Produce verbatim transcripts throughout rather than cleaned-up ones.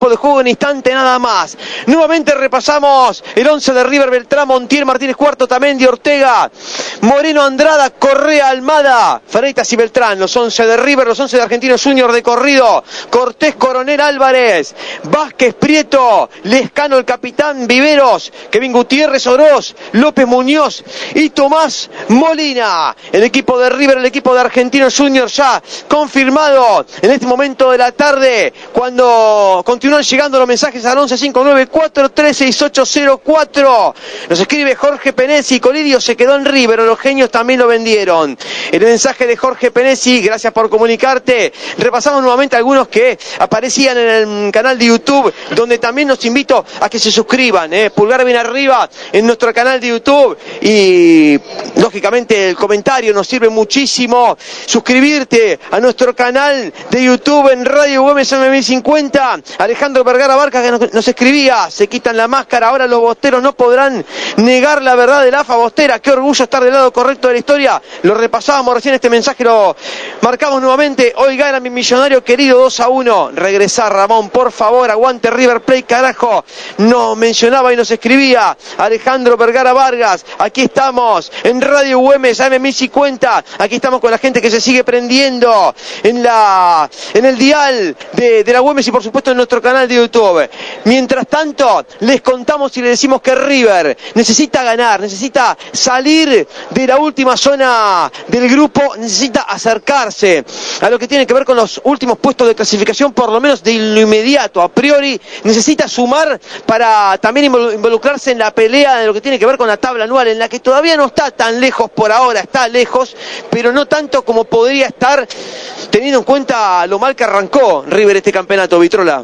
tiempo de juego en instante nada más. Nuevamente repasamos el once de River: Beltrán, Montiel, Martínez Cuarto, Tamendi, Ortega, Moreno, Andrada, Correa, Almada, Freitas y Beltrán. Los once de River, los once de Argentinos Juniors de corrido: Cortés, Coronel, Álvarez, Vázquez, Prieto, Lescano, el capitán, Viveros, Kevin Gutiérrez, Oroz, López, Muñoz y Tomás Molina. El equipo de River, el equipo de Argentinos Juniors ya confirmado en este momento de la tarde, cuando continúan llegando los mensajes al once cinco nueve cuatro tres seis ocho cero cuatro. Nos escribe Jorge Penesi: Colidio se quedó en River, los genios también lo vendieron. El mensaje de Jorge Penesi, gracias por comunicarte. Repasamos nuevamente algunos que aparecían en el canal de YouTube, donde también nos invito a que se suscriban, eh. pulgar bien arriba en nuestro canal de YouTube, y lógicamente el comentario nos sirve muchísimo. Suscribirte a nuestro canal de YouTube en Radio Güemes M mil cincuenta. Alejandro Vergara Barca que nos, nos escribía: se quitan la máscara, ahora los bosteros no podrán negar la verdad de la AFA bostera. Qué orgullo estar del lado correcto de la historia. Lo repasábamos recién, este mensaje lo marcamos nuevamente. Hoy gana mi Millonario querido dos a uno. Regresar, Ramón, por favor, aguante River Plate, carajo. Nos mencionaba y nos escribía Alejandro Vergara Vargas. Aquí estamos en Radio Güemes M mil cincuenta. Aquí estamos con la gente que se sigue prendiendo en la en el dial de, de la Güemes y por supuesto en nuestro canal de YouTube. Mientras tanto, les contamos y les decimos que River necesita ganar, necesita salir de la última zona del grupo, necesita acercarse a lo que tiene que ver con los últimos puestos de clasificación, por lo menos de lo inmediato. A priori necesita sumar para también involucrarse en la pelea de lo que tiene que ver con la tabla anual, en la que todavía no está tan lejos por ahora, está lejos, pero no tanto como podría estar, teniendo en cuenta lo mal que arrancó River este campeonato, Vitrola.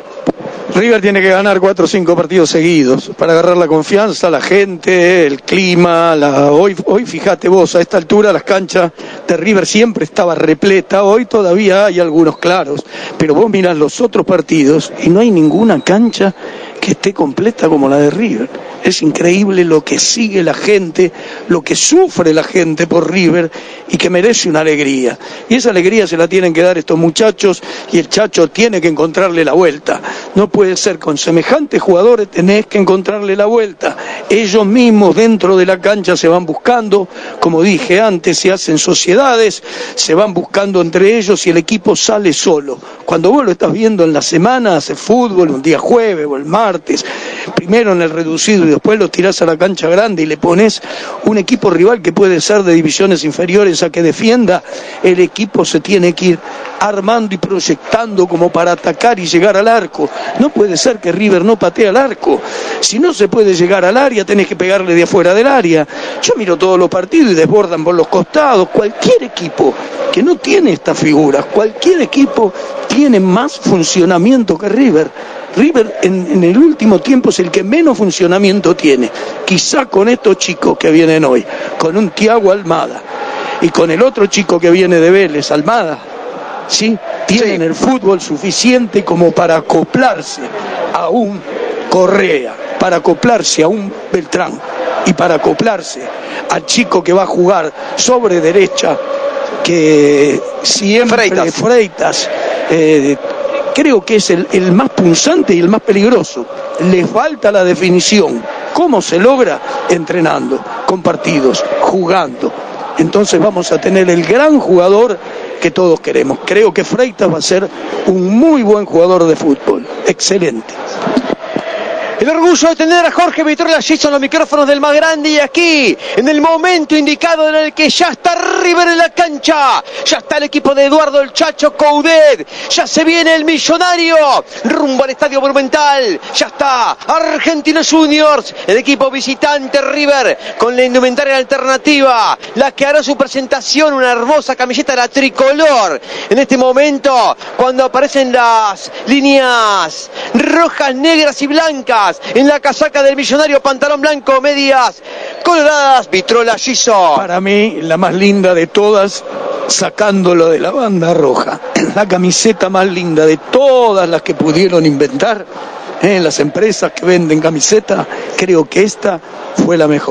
River tiene que ganar cuatro o cinco partidos seguidos para agarrar la confianza, la gente, el clima. La... Hoy, hoy fíjate vos, a esta altura las canchas de River siempre estaba repleta, hoy todavía hay algunos claros, pero vos mirás los otros partidos y no hay ninguna cancha que esté completa como la de River. Es increíble lo que sigue la gente, lo que sufre la gente por River y que merece una alegría. Y esa alegría se la tienen que dar estos muchachos y el Chacho tiene que encontrarle la vuelta. No puede ser, con semejantes jugadores tenés que encontrarle la vuelta. Ellos mismos dentro de la cancha se van buscando, como dije antes, se hacen sociedades, se van buscando entre ellos y el equipo sale solo. Cuando vos lo estás viendo en la semana, hace fútbol, un día jueves o el martes, primero en el reducido y después lo tirás a la cancha grande y le pones un equipo rival que puede ser de divisiones inferiores a que defienda, el equipo se tiene que ir armando y proyectando como para atacar y llegar al arco. No puede ser que River no patee al arco. Si no se puede llegar al área, tenés que pegarle de afuera del área. Yo miro todos los partidos y desbordan por los costados. Cualquier equipo que no tiene estas figuras, cualquier equipo tiene más funcionamiento que River. River en, en el último tiempo es el que menos funcionamiento tiene. Quizá con estos chicos que vienen hoy, con un Thiago Almada y con el otro chico que viene de Vélez, Almada, ¿sí? Tienen sí. el fútbol suficiente como para acoplarse a un Correa, para acoplarse a un Beltrán y para acoplarse al chico que va a jugar sobre derecha, que siempre Freitas, Freitas eh, creo que es el, el más punzante y el más peligroso. Le falta la definición. ¿Cómo se logra? Entrenando, con partidos, jugando. Entonces vamos a tener el gran jugador que todos queremos. Creo que Freitas va a ser un muy buen jugador de fútbol. Excelente. El orgullo de tener a Jorge Vitrola allí son los micrófonos del más grande, y aquí, en el momento indicado en el que ya está River en la cancha, ya está el equipo de Eduardo el Chacho Coudet, ya se viene el Millonario rumbo al Estadio Monumental, ya está Argentinos Juniors, el equipo visitante River con la indumentaria alternativa, la que hará su presentación, una hermosa camiseta de la tricolor. En este momento, cuando aparecen las líneas rojas, negras y blancas en la casaca del Millonario, pantalón blanco, medias coloradas, Vitrola Giso. Para mí, la más linda de todas, sacándolo de la banda roja, la camiseta más linda de todas las que pudieron inventar, eh, las empresas que venden camiseta, creo que esta fue la mejor.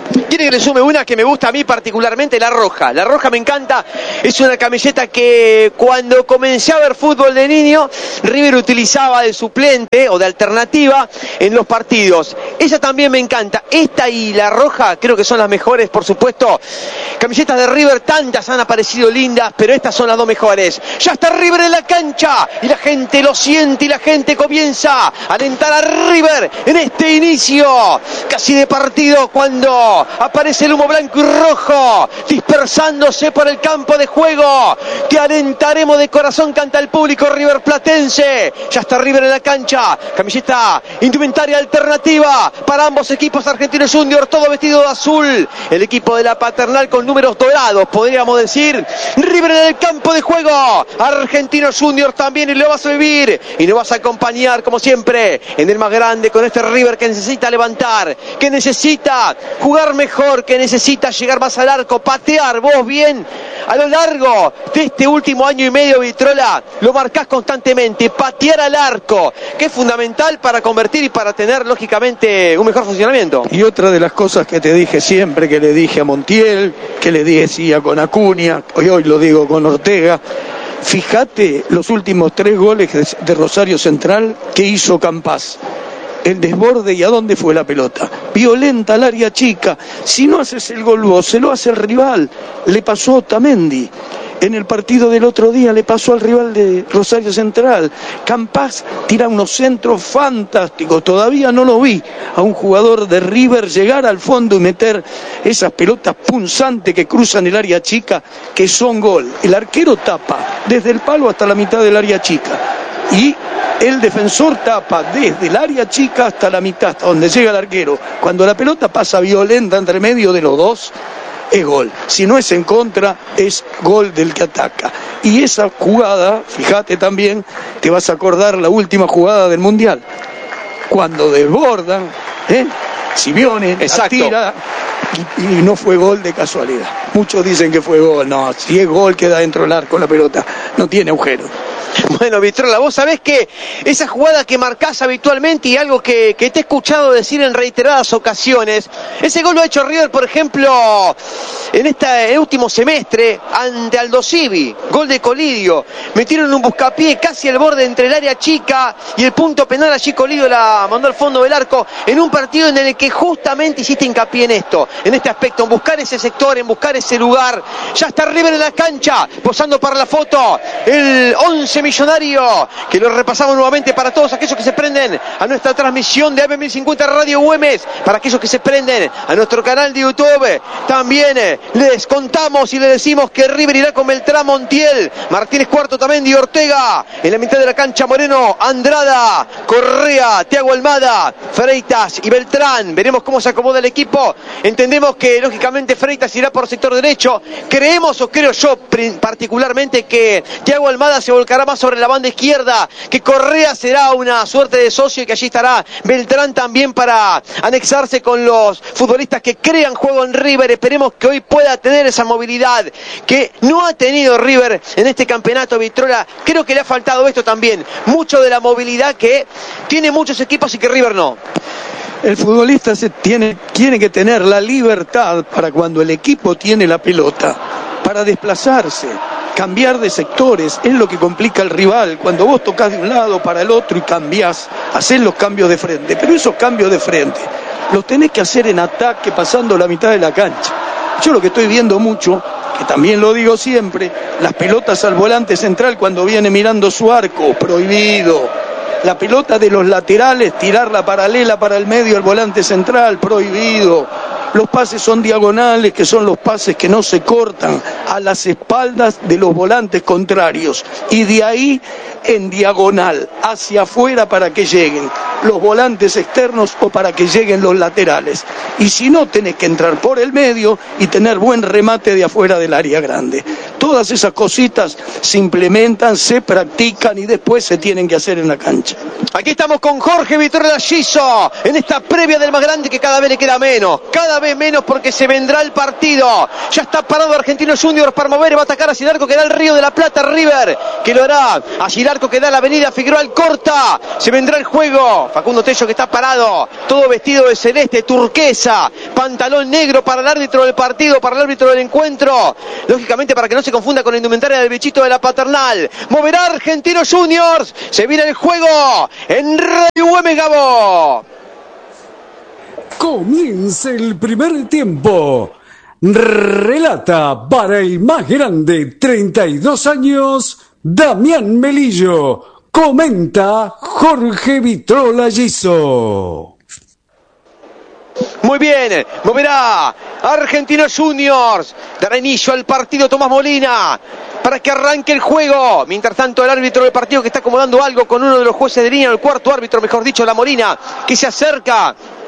Quiere que le sume una que me gusta a mí particularmente, la roja. La roja me encanta, es una camiseta que cuando comencé a ver fútbol de niño, River utilizaba de suplente o de alternativa en los partidos. Esa también me encanta. Esta y la roja creo que son las mejores, por supuesto. Camisetas de River, tantas han aparecido lindas, pero estas son las dos mejores. Ya está River en la cancha y la gente lo siente y la gente comienza a alentar a River en este inicio casi de partido, cuando aparece el humo blanco y rojo dispersándose por el campo de juego. Te alentaremos de corazón, canta el público River Platense. Ya está River en la cancha, camiseta indumentaria alternativa para ambos equipos. Argentinos Juniors, todo vestido de azul, el equipo de la Paternal con números dorados, podríamos decir. River en el campo de juego, Argentinos Juniors también, y lo vas a vivir y nos vas a acompañar como siempre en el más grande, con este River que necesita levantar, que necesita jugar mejor, que necesita llegar más al arco, patear. Vos bien a lo largo de este último año y medio, Vitrola, lo marcás constantemente, patear al arco, que es fundamental para convertir y para tener lógicamente un mejor funcionamiento. Y otra de las cosas que te dije siempre, que le dije a Montiel, que le decía con Acuña, hoy hoy lo digo con Ortega, fíjate los últimos tres goles de Rosario Central que hizo Campás. El desborde y a dónde fue la pelota. Violenta al área chica. Si no haces el gol vos, se lo hace el rival. Le pasó a Otamendi. En el partido del otro día le pasó al rival de Rosario Central. Campás tira unos centros fantásticos. Todavía no lo vi a un jugador de River llegar al fondo y meter esas pelotas punzantes que cruzan el área chica, que son gol. El arquero tapa desde el palo hasta la mitad del área chica. Y el defensor tapa desde el área chica hasta la mitad, hasta donde llega el arquero. Cuando la pelota pasa violenta entre medio de los dos, es gol. Si no es en contra, es gol del que ataca. Y esa jugada, fíjate también, te vas a acordar la última jugada del Mundial. Cuando desbordan, ¿eh? Simeone la tira y, y no fue gol de casualidad. Muchos dicen que fue gol. No, si es gol queda dentro del arco la pelota, no tiene agujero. Bueno, Vitrola, vos sabés que esa jugada que marcás habitualmente y algo que, que te he escuchado decir en reiteradas ocasiones, ese gol lo ha hecho River, por ejemplo, en este último semestre ante Aldo Civi, gol de Colidio. Metieron un buscapié casi al borde entre el área chica y el punto penal. Allí Colidio la mandó al fondo del arco en un partido en el que justamente hiciste hincapié en esto, en este aspecto, en buscar ese sector, en buscar ese lugar. Ya está River en la cancha, posando para la foto, el once millonario, que lo repasamos nuevamente para todos aquellos que se prenden a nuestra transmisión de A M mil cincuenta Radio Güemes, para aquellos que se prenden a nuestro canal de YouTube. También eh, les contamos y les decimos que River irá con Beltrán, Montiel, Martínez Cuarto, Tamendi, Ortega, en la mitad de la cancha Moreno, Andrada, Correa, Thiago Almada, Freitas y Beltrán. Veremos cómo se acomoda el equipo. Entendemos que lógicamente Freitas irá por sector derecho. Creemos, o creo yo particularmente, que Thiago Almada se volcará más sobre la banda izquierda, que Correa será una suerte de socio y que allí estará Beltrán también para anexarse con los futbolistas que crean juego en River. Esperemos que hoy pueda tener esa movilidad que no ha tenido River en este campeonato, Vitrola. Creo que le ha faltado esto también, mucho de la movilidad que tiene muchos equipos y que River no. El futbolista se tiene, tiene que tener la libertad para cuando el equipo tiene la pelota, para desplazarse, cambiar de sectores. Es lo que complica al rival. Cuando vos tocás de un lado para el otro y cambiás, hacés los cambios de frente. Pero esos cambios de frente los tenés que hacer en ataque, pasando la mitad de la cancha. Yo lo que estoy viendo mucho, que también lo digo siempre, las pelotas al volante central cuando viene mirando su arco, prohibido. La pelota de los laterales, tirarla paralela para el medio al volante central, prohibido. Los pases son diagonales, que son los pases que no se cortan, a las espaldas de los volantes contrarios. Y de ahí en diagonal, hacia afuera para que lleguen los volantes externos o para que lleguen los laterales. Y si no, tenés que entrar por el medio y tener buen remate de afuera del área grande. Todas esas cositas se implementan, se practican y después se tienen que hacer en la cancha. Aquí estamos con Jorge Vitrola Giso en esta previa del más grande, que cada vez le queda menos, cada vez menos, porque se vendrá el partido. Ya está parado Argentinos Juniors para mover, va a atacar hacia el arco que da el Río de la Plata, River, que lo hará hacia el arco que da la avenida Figueroa Alcorta. Se vendrá el juego Facundo Tello, que está parado, todo vestido de celeste, turquesa, pantalón negro para el árbitro del partido, para el árbitro del encuentro, lógicamente para que no se confunda con la indumentaria del bichito de la Paternal. Moverá Argentinos Juniors, se viene el juego en Radio Güemes, Gabo. Comienza el primer tiempo. Relata para el más grande, treinta y dos años, Damián Melillo. Comenta Jorge Vitrola Giso. Muy bien, moverá Argentinos Juniors. Dará inicio al partido Tomás Molina para que arranque el juego. Mientras tanto, el árbitro del partido que está acomodando algo con uno de los jueces de línea, el cuarto árbitro, mejor dicho, la Molina, que se acerca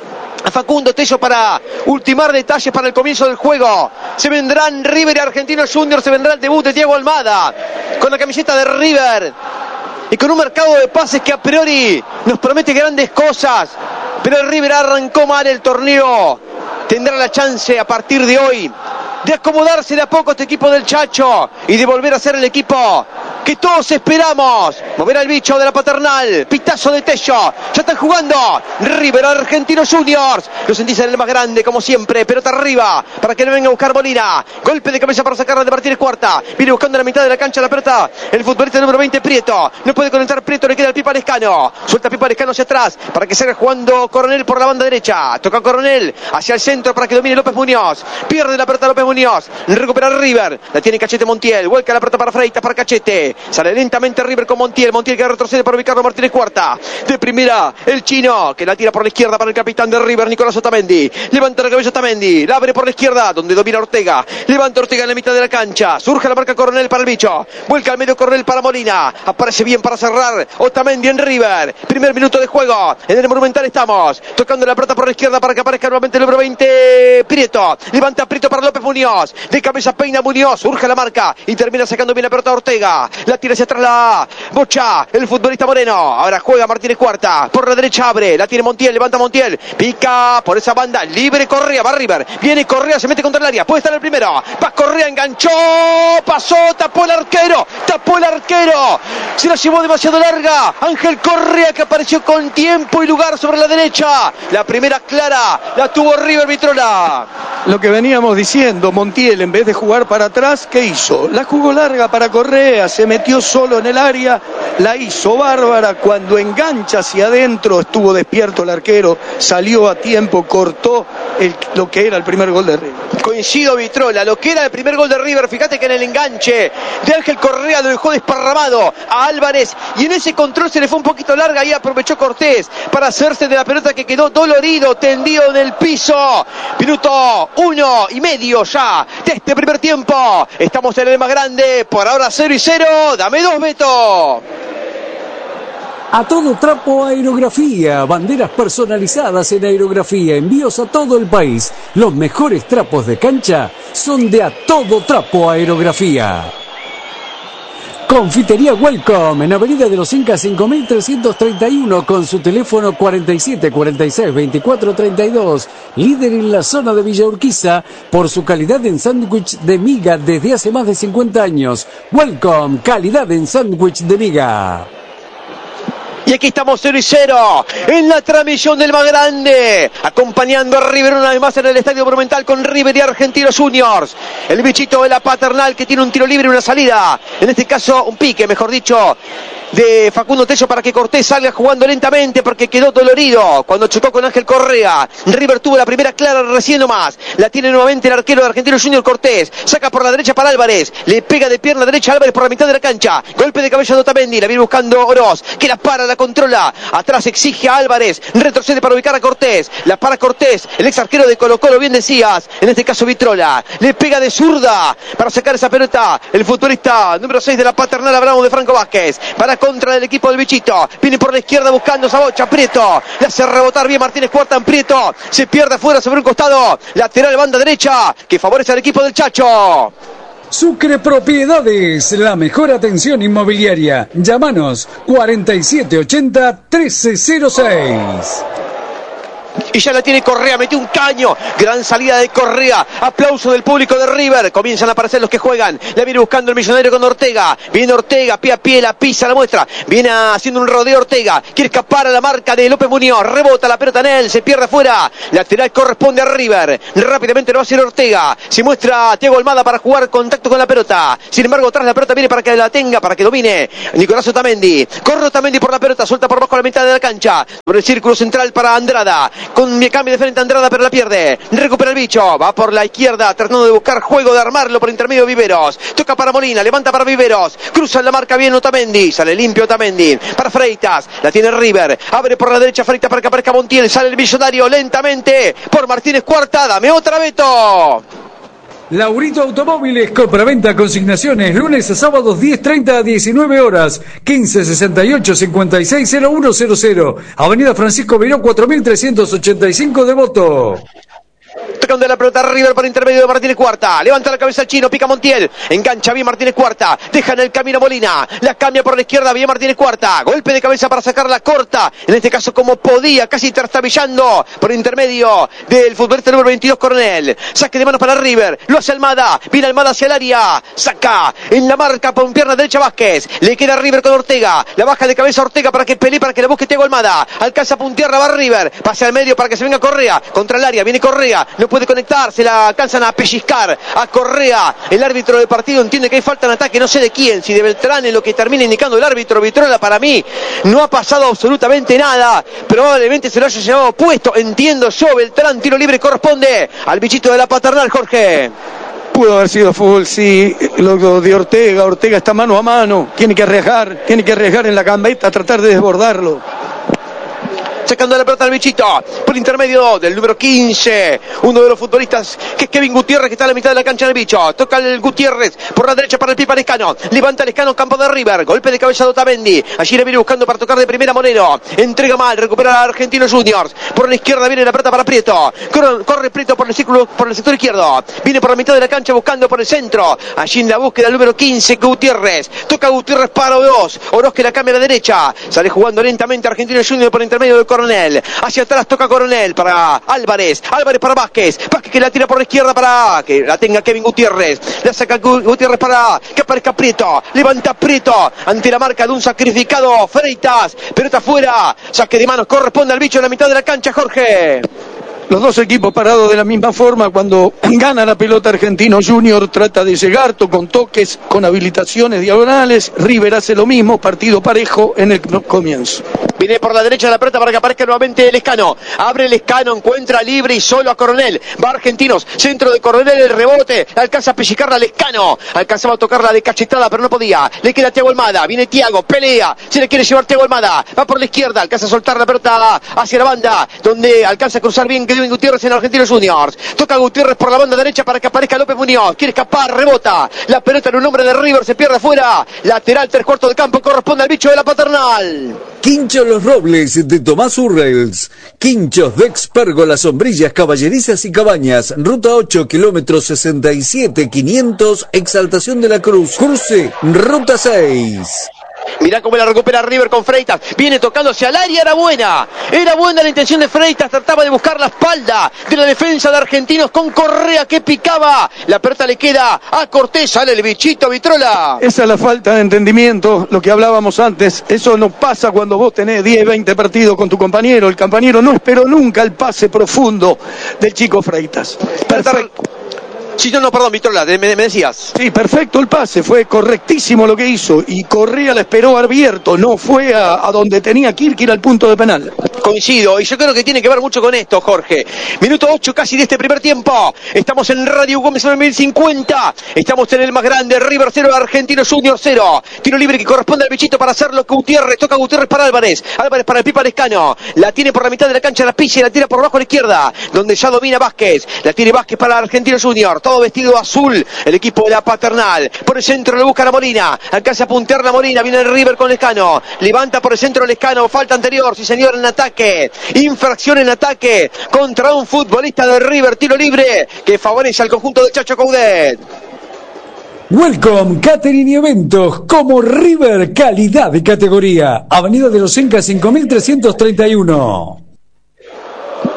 a Facundo Tello para ultimar detalles para el comienzo del juego. Se vendrán River y Argentinos Juniors, se vendrá el debut de Diego Almada con la camiseta de River y con un mercado de pases que a priori nos promete grandes cosas, pero el River arrancó mal el torneo. Tendrá la chance a partir de hoy de acomodarse de a poco este equipo del Chacho y de volver a ser el equipo que todos esperamos. Mover al bicho de la Paternal, pitazo de Tello, ya están jugando River Argentinos Juniors. Lo sentís en el más grande como siempre, pelota arriba para que le venga a buscar Molina, golpe de cabeza para sacarla de Martínez Cuarta, viene buscando la mitad de la cancha la pelota el futbolista número veinte, Prieto, no puede conectar Prieto, le queda el Pipa Lescano, suelta Pipa Lescano hacia atrás para que salga jugando Coronel por la banda derecha, toca Coronel hacia el centro para que domine López Muñoz, pierde la pelota López Muñoz, recupera River, la tiene Cachete Montiel, vuelca la pelota para Freitas, para Cachete, sale lentamente River con Montiel, Montiel que retrocede para ubicarlo Martínez Cuarta, de primera el chino que la tira por la izquierda para el capitán de River, Nicolás Otamendi, levanta la cabeza Otamendi, la abre por la izquierda donde domina Ortega, levanta Ortega en la mitad de la cancha, surge la marca Coronel para el bicho, vuelca al medio Coronel para Molina, aparece bien para cerrar Otamendi en River, primer minuto de juego, en el Monumental estamos, tocando la pelota por la izquierda para que aparezca nuevamente el número veinte, Prieto, levanta Prieto para López Muñoz, de cabeza peina Muñoz, surge la marca y termina sacando bien la pelota Ortega, la tira hacia atrás la Bocha, el futbolista Moreno, ahora juega Martínez Cuarta, por la derecha abre, la tiene Montiel, levanta Montiel, pica por esa banda, libre Correa, va River, viene Correa, se mete contra el área, puede estar el primero, va Correa, enganchó, pasó, tapó el arquero, tapó el arquero, se la llevó demasiado larga, Ángel Correa que apareció con tiempo y lugar sobre la derecha, la primera clara, la tuvo River, Vitrola. Lo que veníamos diciendo, Montiel en vez de jugar para atrás, ¿qué hizo? La jugó larga para Correa, se metió solo en el área, la hizo bárbara, cuando engancha hacia adentro estuvo despierto el arquero, salió a tiempo, cortó el, lo que era el primer gol de River. Coincido, Vitrola, lo que era el primer gol de River, fíjate que en el enganche de Ángel Correa lo dejó desparramado a Álvarez y en ese control se le fue un poquito larga y aprovechó Cortés para hacerse de la pelota que quedó dolorido, tendido en el piso. Minuto uno y medio ya de este primer tiempo, estamos en el más grande, por ahora cero y cero, dame dos, Beto. A todo trapo aerografía, banderas personalizadas en aerografía, envíos a todo el país. Los mejores trapos de cancha son de A Todo Trapo Aerografía. Confitería Welcome en Avenida de los Incas cinco mil trescientos treinta y uno con su teléfono cuarenta y siete cuarenta y seis veinticuatro treinta y dos, líder en la zona de Villa Urquiza por su calidad en sándwich de miga desde hace más de cincuenta años. Welcome, calidad en sándwich de miga. Y aquí estamos cero y cero en la transmisión del más grande, acompañando a River una vez más en el Estadio Monumental con River y Argentinos Juniors. El bichito de la Paternal que tiene un tiro libre y una salida, en este caso un pique, mejor dicho, de Facundo Tello para que Cortés salga jugando lentamente porque quedó dolorido cuando chocó con Ángel Correa. River tuvo la primera clara recién nomás, la tiene nuevamente el arquero de Argentinos Juniors, Cortés, saca por la derecha para Álvarez, le pega de pierna derecha a Álvarez por la mitad de la cancha, golpe de cabeza de Otamendi, la viene buscando Oroz, que la para, la controla, atrás exige a Álvarez, retrocede para ubicar a Cortés, la para Cortés, el ex arquero de Colo Colo, bien decías, en este caso Vitrola, le pega de zurda para sacar esa pelota, el futbolista número seis de la Paternal, hablamos de Franco Vázquez, para contra del equipo del bichito, viene por la izquierda buscando Sabocha, Prieto, le hace rebotar bien Martínez Cuarta en Prieto, se pierde afuera sobre un costado, lateral banda derecha, que favorece al equipo del Chacho. Sucre Propiedades, la mejor atención inmobiliaria. Llámanos cuarenta y siete ochenta trece cero seis. Y ya la tiene Correa, metió un caño. Gran salida de Correa. Aplauso del público de River. Comienzan a aparecer los que juegan. La viene buscando el Millonario con Ortega. Viene Ortega, pie a pie, la pisa, la muestra. Viene haciendo un rodeo Ortega. Quiere escapar a la marca de López Muñoz. Rebota la pelota en él, se pierde afuera. Lateral corresponde a River. Rápidamente lo va a hacer Ortega. Se muestra Thiago Almada para jugar contacto con la pelota. Sin embargo, tras la pelota viene para que la tenga, para que domine Nicolás Otamendi. Corre Otamendi por la pelota, suelta por abajo la mitad de la cancha. Por el círculo central para Andrada. Con mi cambio de frente Andrada, pero la pierde. Recupera el bicho. Va por la izquierda, tratando de buscar juego, de armarlo por intermedio de Viveros. Toca para Molina, levanta para Viveros. Cruza en la marca bien Otamendi. Sale limpio Otamendi. Para Freitas. La tiene River. Abre por la derecha Freitas para que aparezca Montiel. Sale el Millonario lentamente. Por Martínez Cuarta. Dame otra, Beto. Laurito Automóviles, compra-venta, consignaciones, lunes a sábados diez treinta a diecinueve horas, quince sesenta y ocho cincuenta y seis cero uno cero cero, Avenida Francisco Miró cuatro mil trescientos ochenta y cinco, Devoto. Tocando la pelota River por intermedio de Martínez Cuarta. Levanta la cabeza el chino, pica Montiel. Engancha bien Martínez Cuarta. Deja en el camino Molina. La cambia por la izquierda, bien Martínez Cuarta. Golpe de cabeza para sacarla corta. En este caso como podía, casi trastabillando por intermedio del futbolista número veintidós, Coronel. Saque de manos para River. Lo hace Almada. Viene Almada hacia el área. Saca en la marca por pierna derecha Vázquez. Le queda River con Ortega. La baja de cabeza Ortega para que pelee, para que la busque Thiago Almada. Alcanza a puntearla, va River. Pase al medio para que se venga Correa. Contra el área. Viene Correa. No puede conectar, se la alcanzan a pellizcar a Correa. El árbitro del partido entiende que hay falta en ataque, no sé de quién, si de Beltrán, es lo que termina indicando el árbitro. Vitrola, para mí no ha pasado absolutamente nada, probablemente se lo haya llevado puesto, entiendo yo. Beltrán, tiro libre, corresponde al bichito de la Paternal, Jorge. Pudo haber sido fútbol, sí, lo de Ortega. Ortega está mano a mano, tiene que arriesgar, tiene que arriesgar en la gambeta, tratar de desbordarlo. Sacando la pelota al bichito, por intermedio del número quince, uno de los futbolistas, que es Kevin Gutiérrez, que está a la mitad de la cancha del bicho. Toca el Gutiérrez, por la derecha para el Pipa Lescano. Levanta Lescano, campo de River. Golpe de cabeza de Otamendi. Allí le viene buscando para tocar de primera Moreno. Entrega mal, recupera a Argentinos Juniors. Por la izquierda viene la pelota para Prieto. Corre, corre Prieto por el círculo, por el sector izquierdo. Viene por la mitad de la cancha buscando por el centro. Allí en la búsqueda el número quince, Gutiérrez. Toca Gutiérrez para Oroz. Oroz que la cambia a la derecha. Sale jugando lentamente Argentinos Juniors por intermedio del Coronel. Hacia atrás toca Coronel para Álvarez. Álvarez para Vázquez. Vázquez que la tira por la izquierda para que la tenga Kevin Gutiérrez. La saca Gutiérrez para que aparezca Prieto. Levanta Prieto ante la marca de un sacrificado Freitas. Pelota afuera. Saque de manos corresponde al bicho en la mitad de la cancha, Jorge. Los dos equipos parados de la misma forma. Cuando gana la pelota Argentino Junior trata de llegar con toques, con habilitaciones diagonales. River hace lo mismo, partido parejo en el comienzo. Viene por la derecha de la pelota para que aparezca nuevamente Lescano. Abre Lescano, encuentra libre y solo a Coronel. Va Argentinos, centro de Coronel, el rebote. Alcanza a pellizcarla Lescano. Alcanzaba a tocarla de cachetada, pero no podía. Le queda Thiago Almada. Viene Thiago, pelea. Se le quiere llevar Thiago Almada. Va por la izquierda, alcanza a soltar la pelota hacia la banda, donde alcanza a cruzar bien Kevin Gutiérrez en Argentinos Juniors. Toca Gutiérrez por la banda derecha para que aparezca López Muñoz. Quiere escapar, rebota. La pelota en un hombre de River, se pierde afuera. Lateral, tres cuartos de campo, corresponde al bicho de la Paternal. Quinchos Los Robles de Tomás Urrels. Quinchos de Expérgolas, sombrillas, caballerizas y cabañas. Ruta ocho, kilómetros sesenta y siete quinientos, Exaltación de la Cruz. Cruce, ruta seis. Mirá cómo la recupera River con Freitas. Viene tocando hacia el área, era buena. Era buena la intención de Freitas. Trataba de buscar la espalda de la defensa de Argentinos con Correa que picaba. La pelota le queda a Cortés. Sale el bichito, Vitrola. Esa es la falta de entendimiento, lo que hablábamos antes. Eso no pasa cuando vos tenés diez, veinte partidos con tu compañero. El compañero no esperó nunca el pase profundo del chico Freitas. Perfecto. Sí, no, no, perdón, Vitrola, me, me decías. Sí, perfecto el pase, fue correctísimo lo que hizo. Y Correa la esperó abierto, no fue a, a donde tenía que ir, que ir al punto de penal. Coincido, y yo creo que tiene que ver mucho con esto, Jorge. Minuto ocho casi de este primer tiempo. Estamos en Radio Gómez nueve mil cincuenta. Estamos en el más grande, River cero, Argentinos Juniors cero. Tiro libre que corresponde al bichito para hacerlo. Gutiérrez, toca Gutiérrez para Álvarez. Álvarez para el Pipa Lescano. La tiene por la mitad de la cancha, la pilla y la tira por abajo a la izquierda, donde ya domina Vázquez. La tiene Vázquez para Argentinos Juniors. Todo vestido azul, el equipo de la Paternal. Por el centro le busca la Molina. Alcanza a puntear la Molina. Viene el River con Lescano. Levanta por el centro Lescano. Falta anterior, sí señor, en ataque. Infracción en ataque contra un futbolista de River. Tiro libre que favorece al conjunto de Chacho Coudet. Welcome Catering y Eventos como River, calidad de categoría. Avenida de los Incas cinco mil trescientos treinta y uno.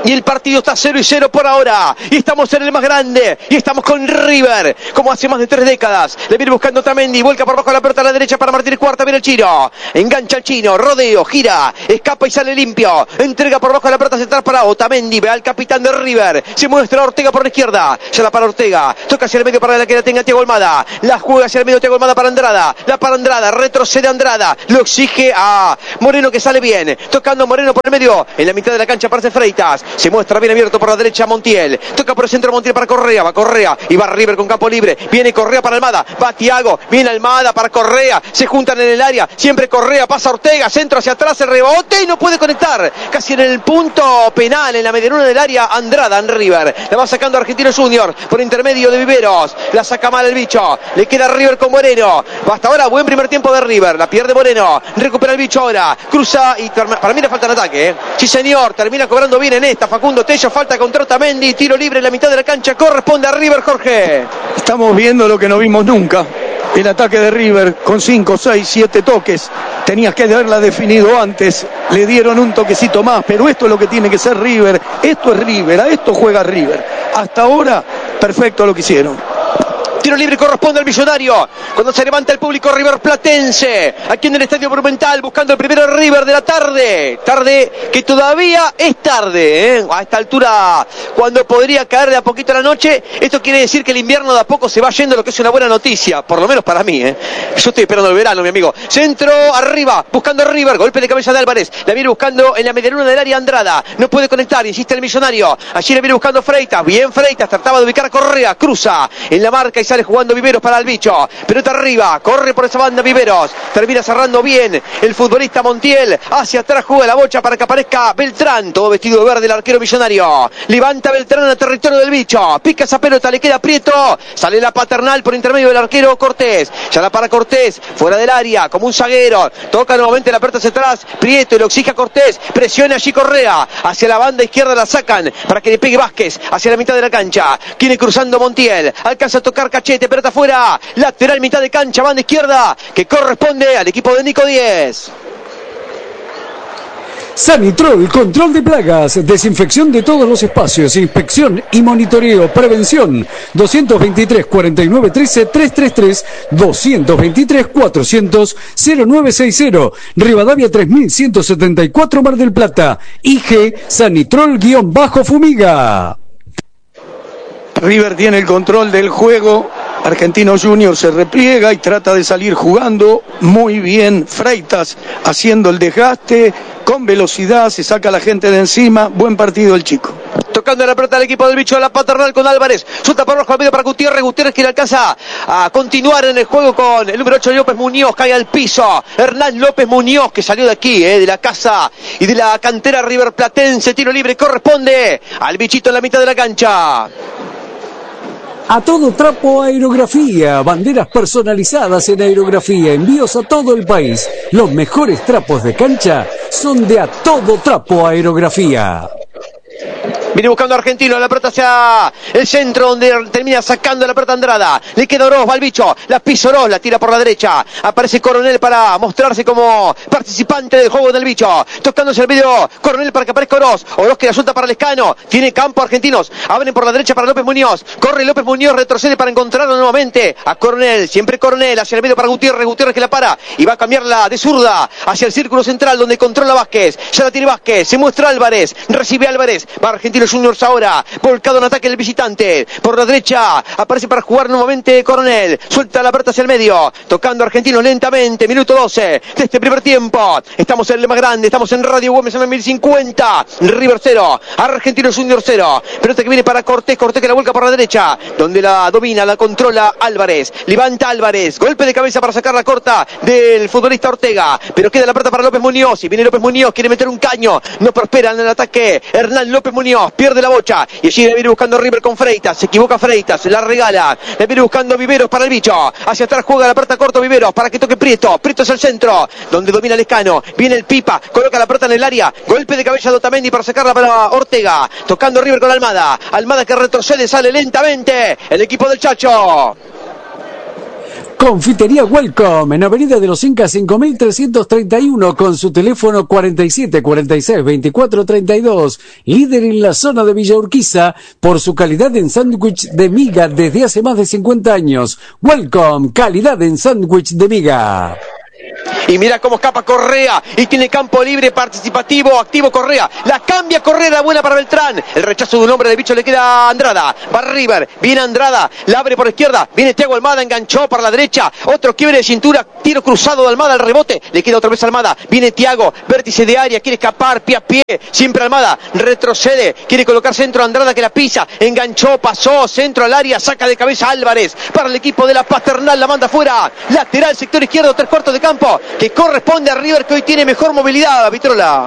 Y el partido está cero y cero por ahora. Y estamos en el más grande. Y estamos con River, como hace más de tres décadas. Le viene buscando Otamendi. Vuelca por bajo la pelota a la derecha para Martínez Cuarta. Viene el chino. Engancha el chino. Rodeo. Gira. Escapa y sale limpio. Entrega por bajo la pelota central para Otamendi. Ve al capitán de River. Se muestra Ortega por la izquierda. Ya la para Ortega. Toca hacia el medio para la que la tenga Thiago Almada. La juega hacia el medio Thiago Almada para Andrada. La para Andrada. Retrocede Andrada. Lo exige a Moreno, que sale bien. Tocando Moreno por el medio. En la mitad de la cancha aparece Freitas. Se muestra bien abierto por la derecha Montiel. Toca por el centro Montiel para Correa. Va Correa. Y va River con campo libre. Viene Correa para Almada. Va Thiago. Viene Almada para Correa. Se juntan en el área. Siempre Correa. Pasa Ortega. Centro hacia atrás. El rebote. Y no puede conectar. Casi en el punto penal. En la medianuna del área. Andrada en River. La va sacando Argentinos Juniors. Por intermedio de Viveros. La saca mal el bicho. Le queda River con Moreno. Hasta ahora buen primer tiempo de River. La pierde Moreno. Recupera el bicho ahora. Cruza. Y para mí le falta el ataque. ¿eh? Sí señor. Termina cobrando bien en esta. Facundo Tello. Falta contra Otamendi. Tiro libre en la mitad de la cancha. Corresponde a River, Jorge. Estamos viendo lo que no vimos nunca. El ataque de River con cinco, seis, siete toques. Tenías que haberla definido antes. Le dieron un toquecito más. Pero esto es lo que tiene que ser River. Esto es River. A esto juega River. Hasta ahora, perfecto lo que hicieron. Tiro libre corresponde al Millonario. Cuando se levanta el público River Platense. Aquí en el Estadio Monumental buscando el primero River de la tarde. Tarde que todavía es tarde. ¿eh? A esta altura, cuando podría caer de a poquito la noche. Esto quiere decir que el invierno de a poco se va yendo, lo que es una buena noticia. Por lo menos para mí. ¿eh? Yo estoy esperando el verano, mi amigo. Centro arriba. Buscando River. Golpe de cabeza de Álvarez. La viene buscando en la medianuna del área Andrada. No puede conectar. Insiste el Millonario. Allí le viene buscando Freitas. Bien Freitas. Trataba de ubicar a Correa. Cruza en la marca y sale jugando Viveros para el bicho. Pelota arriba, corre por esa banda Viveros. Termina cerrando bien el futbolista Montiel. Hacia atrás juega la bocha para que aparezca Beltrán. Todo vestido de verde el arquero Millonario. Levanta Beltrán al territorio del bicho. Pica esa pelota, le queda Prieto. Sale la paternal por intermedio del arquero Cortés. Ya la para Cortés, fuera del área, como un zaguero. Toca nuevamente la pelota hacia atrás. Prieto y lo exige a Cortés. Presiona allí Correa. Hacia la banda izquierda la sacan para que le pegue Vázquez. Hacia la mitad de la cancha. Viene cruzando Montiel. Alcanza a tocar Cachete. Pelota afuera, lateral mitad de cancha, banda izquierda, que corresponde al equipo de Nico Díez. Sanitrol, control de plagas, desinfección de todos los espacios, inspección y monitoreo, prevención. dos veintitrés, cuarenta y nueve, trece, trescientos treinta y tres, dos veintitrés, cuatrocientos, cero nueve sesenta, Rivadavia tres mil ciento setenta y cuatro, Mar del Plata. I G, Sanitrol-Fumiga. River tiene el control del juego. Argentinos Juniors se repliega y trata de salir jugando muy bien. Freitas haciendo el desgaste con velocidad, se saca a la gente de encima. Buen partido el chico. Tocando la pelota al equipo del bicho, la paternal con Álvarez. Suelta por rojo al medio para Gutiérrez. Gutiérrez que le alcanza a continuar en el juego con el número ocho López Muñoz. Cae al piso. Hernán López Muñoz, que salió de aquí, eh, de la casa y de la cantera River Platense. Tiro libre corresponde al bichito en la mitad de la cancha. A todo trapo aerografía, banderas personalizadas en aerografía, envíos a todo el país. Los mejores trapos de cancha son de A Todo Trapo Aerografía. Viene buscando Argentino, la pelota hacia el centro donde termina sacando la pelota Andrada. Le queda Oroz, va el bicho, la pisa Oroz, la tira por la derecha. Aparece Coronel para mostrarse como participante del juego del bicho. Tocándose el medio, Coronel para que aparezca Oroz. Oroz que la suelta para Lescano. Tiene campo Argentinos. Abren por la derecha para López Muñoz. Corre López Muñoz, retrocede para encontrarlo nuevamente a Coronel. Siempre Coronel hacia el medio para Gutiérrez. Gutiérrez que la para y va a cambiarla de zurda hacia el círculo central donde controla Vázquez. Ya la tiene Vázquez. Se muestra Álvarez. Recibe Álvarez. Va Argentinos Juniors ahora. Volcado en ataque el visitante. Por la derecha aparece para jugar nuevamente Coronel. Suelta la pelota hacia el medio. Tocando Argentinos lentamente. Minuto doce de este primer tiempo. Estamos en el más grande. Estamos en Radio Güemes M mil cincuenta. River cero. Argentinos Juniors cero. Pelota que viene para Cortés. Cortés que la vuelca por la derecha. Donde la domina, la controla Álvarez. Levanta Álvarez. Golpe de cabeza para sacar la corta del futbolista Ortega. Pero queda la pelota para López Muñoz. Y viene López Muñoz. Quiere meter un caño. No prospera en el ataque. Hernán López Muñoz. Pierde la bocha. Y allí le viene buscando River con Freitas. Se equivoca Freitas. Se la regala. Le viene buscando Viveros para el bicho. Hacia atrás juega la pelota corto Viveros para que toque Prieto. Prieto es el centro. Donde domina Lescano. Viene el Pipa. Coloca la pelota en el área. Golpe de cabeza de Otamendi para sacarla para Ortega. Tocando River con Almada. Almada que retrocede. Sale lentamente el equipo del Chacho. Confitería Welcome en Avenida de los Incas cinco mil trescientos treinta y uno con su teléfono cuarenta y siete cuarenta y seis veinticuatro treinta y dos, líder en la zona de Villa Urquiza por su calidad en sándwich de miga desde hace más de cincuenta años. Welcome, calidad en sándwich de miga. Y mira cómo escapa Correa y tiene campo libre participativo, activo Correa. La cambia Correa, la buena para Beltrán. El rechazo de un hombre de bicho le queda a Andrada. Va River, viene Andrada, la abre por izquierda. Viene Thiago Almada, enganchó para la derecha. Otro quiebre de cintura, tiro cruzado de Almada al rebote. Le queda otra vez a Almada. Viene Thiago, vértice de área, quiere escapar, pie a pie. Siempre Almada, retrocede, quiere colocar centro Andrada que la pisa. Enganchó, pasó, centro al área, saca de cabeza Álvarez. Para el equipo de la Paternal, la manda fuera. Lateral, sector izquierdo, tres cuartos de campo, que corresponde a River, que hoy tiene mejor movilidad, Vitrola.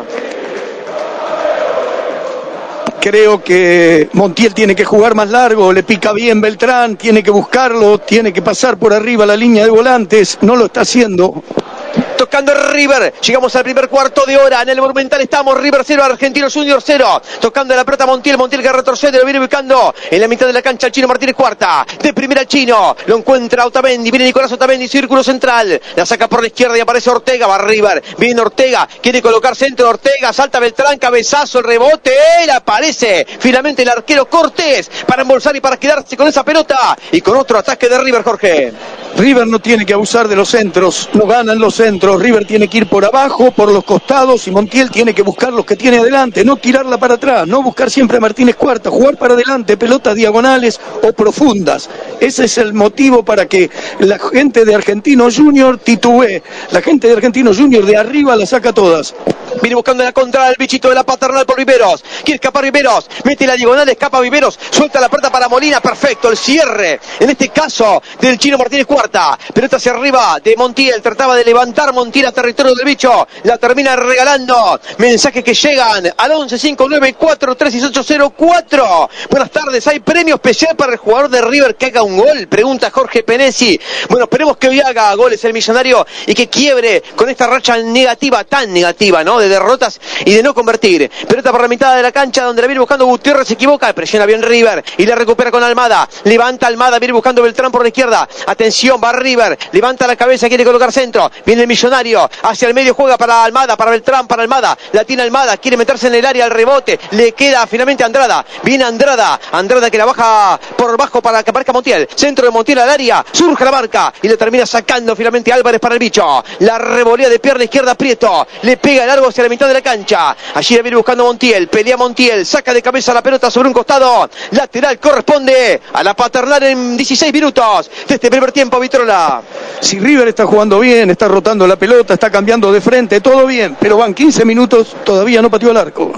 Creo que Montiel tiene que jugar más largo, le pica bien Beltrán, tiene que buscarlo, tiene que pasar por arriba la línea de volantes, no lo está haciendo. Tocando River, llegamos al primer cuarto de hora, en el Monumental estamos, River cero, Argentinos Juniors cero, tocando la pelota Montiel, Montiel que retrocede, lo viene ubicando en la mitad de la cancha el Chino Martínez Cuarta, de primera el Chino, lo encuentra Otamendi, viene Nicolás Otamendi, círculo central, la saca por la izquierda y aparece Ortega, va River, viene Ortega, quiere colocar centro, Ortega, salta Beltrán, cabezazo, el rebote, él aparece, finalmente el arquero Cortés, para embolsar y para quedarse con esa pelota, y con otro ataque de River, Jorge. River no tiene que abusar de los centros, no ganan los centros, River tiene que ir por abajo, por los costados, y Montiel tiene que buscar los que tiene adelante, no tirarla para atrás, no buscar siempre a Martínez Cuarta, jugar para adelante, pelotas diagonales o profundas. Ese es el motivo para que la gente de Argentinos Juniors titubee, la gente de Argentinos Juniors de arriba la saca todas. Viene buscando la contra el bichito de la Paternal por Viveros, quiere escapar Viveros, mete la diagonal, escapa Viveros, suelta la puerta para Molina, perfecto, el cierre, en este caso del Chino Martínez Cuarta, pelota hacia arriba de Montiel, trataba de levantar Montiel a territorio del bicho, la termina regalando, mensajes que llegan al once cinco nueve cuatro tres seis ocho cero cuatro. Buenas tardes, ¿hay premio especial para el jugador de River que haga un gol? Pregunta Jorge Penesi. Bueno, esperemos que hoy haga goles el millonario y que quiebre con esta racha negativa, tan negativa, ¿no? De derrotas y de no convertir. Pelota por la mitad de la cancha donde la viene buscando Gutiérrez, se equivoca, presiona bien River y la recupera con Almada, levanta Almada, viene buscando Beltrán por la izquierda, atención, va River, levanta la cabeza, quiere colocar centro, viene el millonario, hacia el medio juega para Almada, para Beltrán, para Almada, la tiene Almada, quiere meterse en el área, al rebote, le queda finalmente Andrada, viene Andrada, Andrada que la baja por bajo para que aparezca Montiel, centro de Montiel al área, surge la marca y le termina sacando finalmente Álvarez para el bicho, la revolea de pierna izquierda Prieto, le pega largo hacia la mitad de la cancha, allí la viene buscando Montiel, pelea Montiel, saca de cabeza la pelota sobre un costado, lateral corresponde a la Paternal en dieciséis minutos de este primer tiempo, Vitrola. Si River está jugando bien, está rotando la pelota, está cambiando de frente, todo bien, pero van quince minutos, todavía no pateó el arco.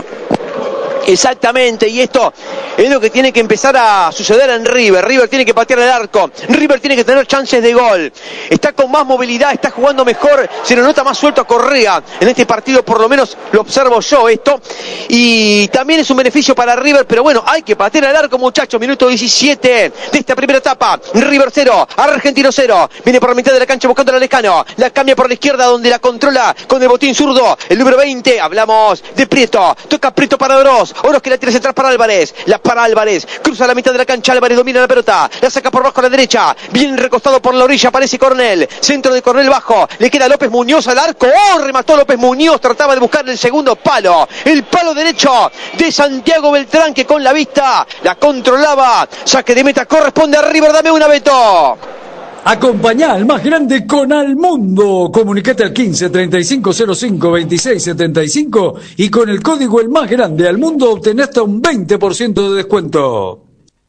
Exactamente, y esto es lo que tiene que empezar a suceder en River. River tiene que patear el arco, River tiene que tener chances de gol, está con más movilidad, está jugando mejor, se lo nota más suelto a Correa en este partido, por lo menos lo observo yo esto, y también es un beneficio para River, pero bueno, hay que patear el arco, muchachos. Minuto diecisiete de esta primera etapa, River cero, Argentino cero, viene por la mitad de la cancha buscando a Lescano, la cambia por la izquierda donde la controla con el botín zurdo, el número veinte, hablamos de Prieto, toca Prieto para Oroz, Oroz que la tira central para Álvarez, la para Álvarez, cruza la mitad de la cancha, Álvarez domina la pelota, la saca por bajo a la derecha, bien recostado por la orilla, aparece Cornell, centro de Cornell bajo, le queda López Muñoz al arco, oh, remató López Muñoz, trataba de buscar el segundo palo, el palo derecho de Santiago Beltrán que con la vista la controlaba, saque de meta, corresponde a River, dame una, Beto. Acompañá al más grande con Almundo. Comunicate al quince treinta y cinco cero cinco veintiséis setenta y cinco y con el código el más grande Almundo obtenés hasta un veinte por ciento de descuento.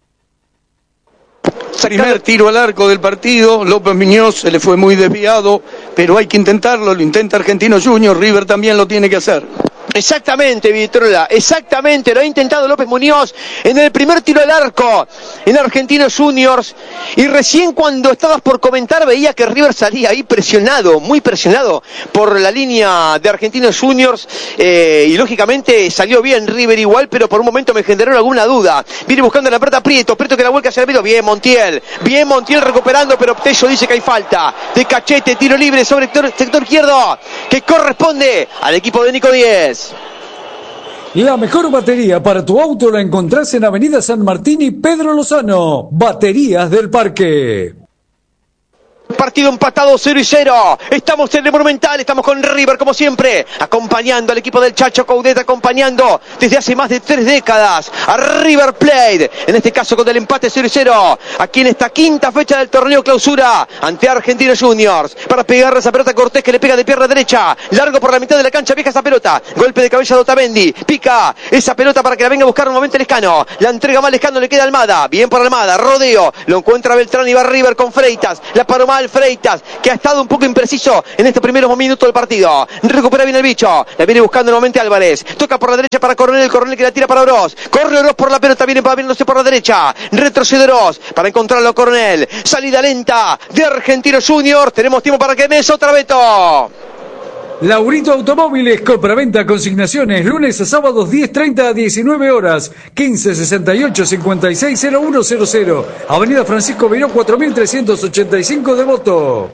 Primer tiro al arco del partido, López Muñoz se le fue muy desviado, pero hay que intentarlo, lo intenta Argentinos Juniors, River también lo tiene que hacer. Exactamente, Vitrola, exactamente, lo ha intentado López Muñoz en el primer tiro al arco en Argentinos Juniors, y recién cuando estabas por comentar veía que River salía ahí presionado, muy presionado por la línea de Argentinos Juniors, eh, y lógicamente salió bien River igual, pero por un momento me generó alguna duda. Viene buscando la pelota Prieto, Prieto que la vuelca hacia el medio, bien Montiel, bien Montiel recuperando, pero Tello dice que hay falta de Cachete, tiro libre sobre el sector, sector izquierdo, que corresponde al equipo de Nico Díez. La mejor batería para tu auto la encontrás en Avenida San Martín y Pedro Lozano. Baterías del Parque. partido empatado cero y cero. Estamos en el Monumental, estamos con River como siempre, acompañando al equipo del Chacho Coudet, acompañando desde hace más de tres décadas a River Plate, en este caso con el empate cero y cero, aquí en esta quinta fecha del torneo clausura ante Argentinos Juniors, para pegarle esa pelota a Cortés, que le pega de pierna derecha, largo por la mitad de la cancha, vieja esa pelota, golpe de cabeza de Otamendi, pica esa pelota para que la venga a buscar nuevamente Lescano, la entrega mal Lescano, le queda Almada, bien por Almada, rodeo, lo encuentra Beltrán y va River con Freitas, la paró mal Freitas, que ha estado un poco impreciso en estos primeros minutos del partido, recupera bien el bicho, la viene buscando nuevamente Álvarez, toca por la derecha para Coronel, Coronel que la tira para Oroz, corre Oroz por la pelota, viene paviándose por la derecha, retrocede Oroz para encontrarlo Coronel, salida lenta de Argentinos Juniors, tenemos tiempo para que Mes otra Beto. Laurito Automóviles, compra-venta, consignaciones, lunes a sábados diez treinta a diecinueve horas, quince sesenta y ocho cincuenta y seis cero uno cero cero, Avenida Francisco Beiró cuatro mil trescientos ochenta y cinco Devoto.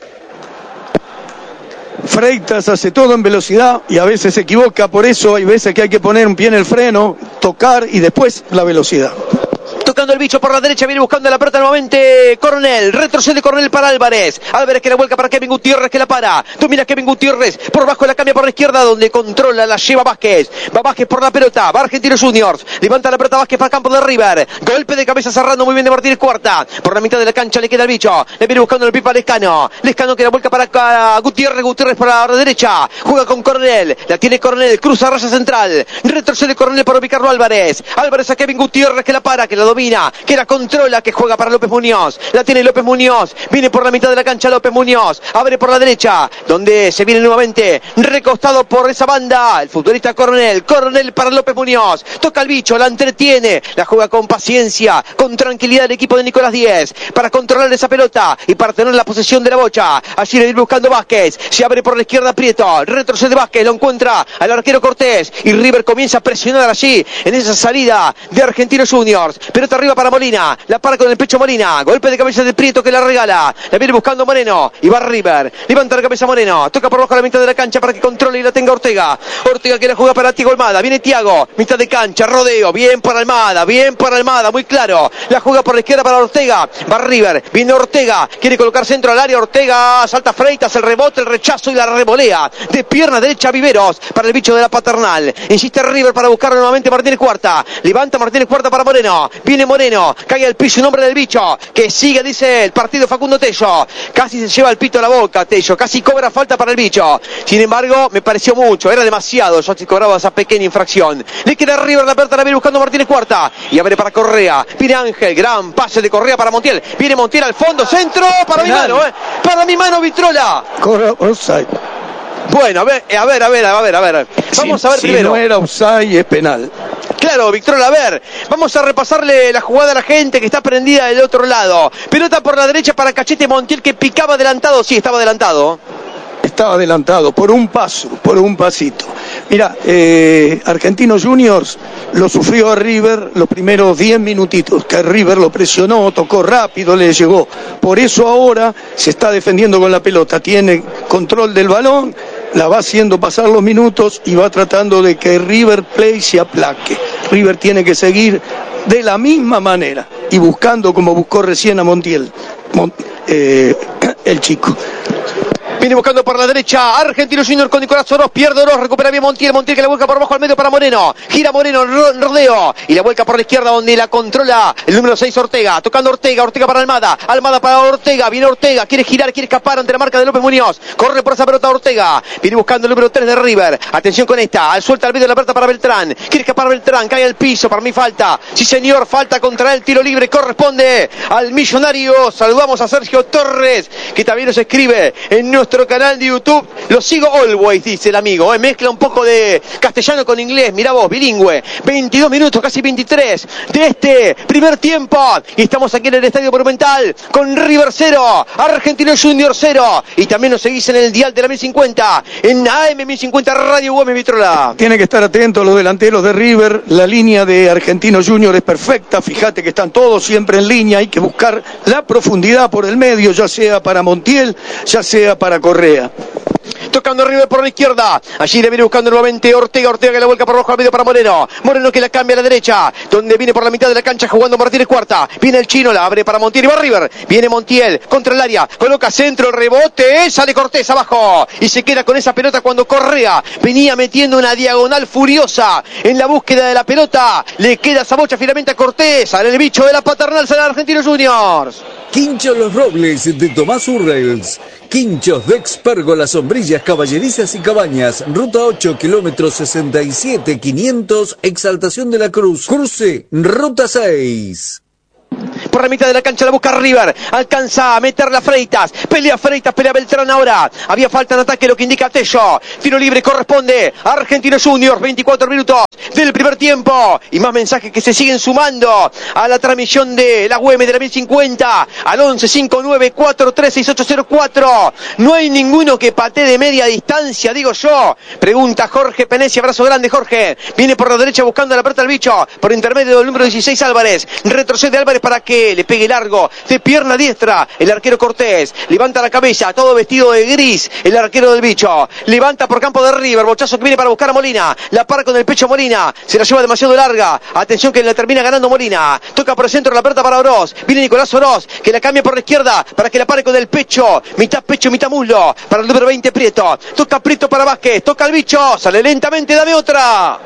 Freitas hace todo en velocidad y a veces se equivoca, por eso hay veces que hay que poner un pie en el freno, tocar y después la velocidad. Tocando el bicho por la derecha, viene buscando la pelota nuevamente Coronel, retrocede Coronel para Álvarez, Álvarez que la vuelca para Kevin Gutiérrez, que la para, domina Kevin Gutiérrez, por bajo la cambia por la izquierda, donde controla, la lleva Vázquez, va Vázquez por la pelota, va Argentinos Juniors, levanta la pelota Vázquez para el campo de River, golpe de cabeza cerrando muy bien de Martínez Cuarta, por la mitad de la cancha le queda el bicho, le viene buscando el pipa a Lescano, Lescano que la vuelca para acá, Gutiérrez, Gutiérrez por la derecha, juega con Coronel, la tiene Coronel, cruza raya central, retrocede Coronel para ubicarlo Álvarez, Álvarez a Kevin Gutiérrez que la para, que la domina, que la controla, que juega para López Muñoz, la tiene López Muñoz, viene por la mitad de la cancha López Muñoz, abre por la derecha, donde se viene nuevamente, recostado por esa banda, el futbolista Coronel, Coronel para López Muñoz, toca el bicho, la entretiene, la juega con paciencia, con tranquilidad el equipo de Nicolás Díez, para controlar esa pelota y para tener la posesión de la bocha, allí le viene buscando Vázquez, se abre por la izquierda Prieto, retrocede Vázquez, lo encuentra al arquero Cortés, y River comienza a presionar allí, en esa salida de Argentinos Juniors, pelota arriba para Molina, la para con el pecho Molina, golpe de cabeza de Prieto que la regala, la viene buscando Moreno, y va River, levanta la cabeza Moreno, toca por bajo la mitad de la cancha para que controle y la tenga Ortega, Ortega que la juega para Tiago Almada, viene Tiago, mitad de cancha, rodeo, bien para Almada, bien para Almada, muy claro, la juega por la izquierda para Ortega, va River, viene Ortega, quiere colocar centro al área, Ortega, salta Freitas, el rebote, el rechazo y la revolea, de pierna derecha Viveros, para el bicho de la Paternal, insiste River para buscar nuevamente Martínez Cuarta, levanta Martínez Cuarta para Moreno, viene Moreno, cae al piso en nombre del bicho, que sigue, dice el partido Facundo Tello, casi se lleva el pito a la boca Tello, casi cobra falta para el bicho, sin embargo me pareció mucho, era demasiado, yo si cobraba esa pequeña infracción, le queda River la pelota, la viene buscando Martínez Cuarta, y abre para Correa, viene Ángel, gran pase de Correa para Montiel, viene Montiel al fondo, centro, para mi mano, eh, para mi mano Vitrola. Corre, offside. Bueno, a ver, a ver, a ver, a ver, a ver. Vamos si, a ver si primero. Si no era offside es penal. Claro, Víctor, a ver, vamos a repasarle la jugada a la gente que está prendida del otro lado. Pelota por la derecha para Cachete Montiel que picaba adelantado, sí, estaba adelantado. Estaba adelantado por un paso, por un pasito. Mira, eh, Argentinos Juniors lo sufrió a River los primeros diez minutitos, que River lo presionó, tocó rápido, le llegó. Por eso ahora se está defendiendo con la pelota, tiene control del balón, la va haciendo pasar los minutos y va tratando de que River Plate se aplaque. River tiene que seguir de la misma manera y buscando como buscó recién a Montiel, Mont, eh, el chico. Viene buscando por la derecha Argentinos Juniors con Nicolás Oroz, pierde Oroz, recupera bien Montiel, Montiel que la vuelca por abajo al medio para Moreno, gira Moreno, rodeo, y la vuelca por la izquierda donde la controla el número seis Ortega, tocando Ortega, Ortega para Almada, Almada para Ortega, viene Ortega, quiere girar, quiere escapar ante la marca de López Muñoz, corre por esa pelota Ortega, viene buscando el número tres de River, atención con esta, al suelta al medio de la pelota para Beltrán, quiere escapar Beltrán, cae al piso, para mí falta, sí señor, falta contra él, tiro libre, corresponde al millonario, saludamos a Sergio Torres, que también nos escribe en nuestro canal de YouTube. Lo sigo always, dice el amigo, eh, mezcla un poco de castellano con inglés, mirá vos, bilingüe, veintidós minutos, casi veintitrés de este primer tiempo, y estamos aquí en el Estadio Monumental, con River cero, Argentinos Juniors cero, y también nos seguís en el dial de la mil cincuenta, en A M mil cincuenta Radio Gómez Vitrola. Tiene que estar atento los delanteros de River, la línea de Argentinos Juniors es perfecta, fíjate que están todos siempre en línea, hay que buscar la profundidad por el medio, ya sea para Montiel, ya sea para para Correa. Tocando River por la izquierda. Allí le viene buscando nuevamente Ortega. Ortega que la vuelca por abajo al medio para Moreno. Moreno que la cambia a la derecha. Donde viene por la mitad de la cancha jugando Martínez Cuarta. Viene el chino, la abre para Montiel y va River. Viene Montiel contra el área. Coloca centro, rebote. Sale Cortés abajo. Y se queda con esa pelota cuando Correa venía metiendo una diagonal furiosa en la búsqueda de la pelota. Le queda esa bocha finalmente a Cortés. Sale el bicho de la paternal, sale Argentinos Juniors. Quincho Los Robles de Tomás Urrels. Quinchos de Expérgolas, sombrillas, caballerizas y cabañas. Ruta ocho, kilómetros sesenta y siete, quinientos, Exaltación de la Cruz. Cruce, ruta seis. Por la mitad de la cancha la busca River. Alcanza a meterla Freitas. Pelea Freitas, pelea Beltrán ahora. Había falta en ataque, lo que indica Tello. Tiro libre corresponde a Argentinos Juniors. veinticuatro minutos del primer tiempo. Y más mensajes que se siguen sumando a la transmisión de la U E M de la mil cincuenta. Al once cinco nueve cuatro tres seis ocho cero cuatro. No hay ninguno que patee de media distancia, digo yo. Pregunta Jorge Penesi. Abrazo grande, Jorge. Viene por la derecha buscando la pelota al bicho. Por intermedio del número dieciséis, Álvarez. Retrocede Álvarez para que le pegue largo de pierna diestra el arquero Cortés. Levanta la cabeza, todo vestido de gris el arquero del bicho. Levanta por campo de River, bochazo que viene para buscar a Molina. La para con el pecho Molina, se la lleva demasiado larga. Atención que la termina ganando Molina. Toca por el centro la pelota para Oroz. Viene Nicolás Oroz que la cambia por la izquierda para que la pare con el pecho. Mitad pecho, mitad muslo para el número veinte Prieto. Toca Prieto para Vázquez, toca el bicho, sale lentamente, dame otra.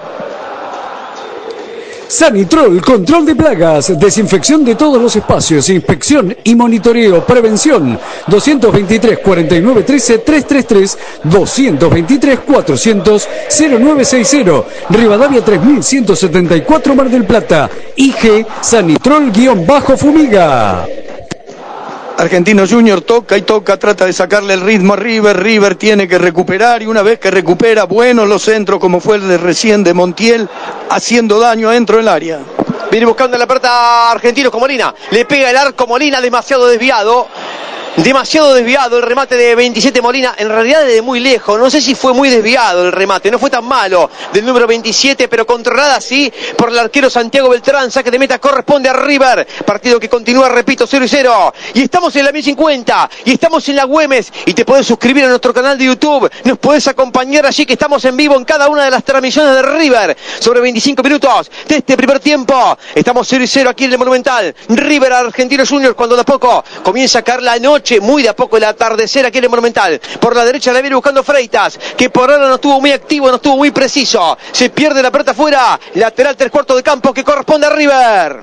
Sanitrol, control de plagas, desinfección de todos los espacios, inspección y monitoreo, prevención. dos veintitrés, cuarenta y nueve trece, trescientos treinta y tres, dos veintitrés, cuatrocientos, cero nueve sesenta, Rivadavia tres mil ciento setenta y cuatro, Mar del Plata. I G, Sanitrol-Fumiga. Argentinos Junior toca y toca, trata de sacarle el ritmo a River. River tiene que recuperar y una vez que recupera, buenos los centros como fue el de recién de Montiel, haciendo daño adentro del área. Viene buscando la pelota Argentinos con Molina. Le pega el arco Molina, demasiado desviado. Demasiado desviado el remate de veintisiete Molina, en realidad desde muy lejos, no sé si fue muy desviado el remate, no fue tan malo del número veintisiete, pero controlada sí por el arquero Santiago Beltrán. Saque de meta corresponde a River, partido que continúa, repito, cero y cero, y estamos en la mil cincuenta, y estamos en la Güemes, y te puedes suscribir a nuestro canal de YouTube, nos puedes acompañar allí que estamos en vivo en cada una de las transmisiones de River, sobre veinticinco minutos de este primer tiempo, estamos cero y cero aquí en el Monumental, River Argentinos Juniors, cuando de a poco comienza a caer la noche, muy de a poco el atardecer aquí en el Monumental. Por la derecha la viene buscando Freitas, que por ahora no estuvo muy activo, no estuvo muy preciso. Se pierde la pelota afuera. Lateral tres cuartos de campo que corresponde a River.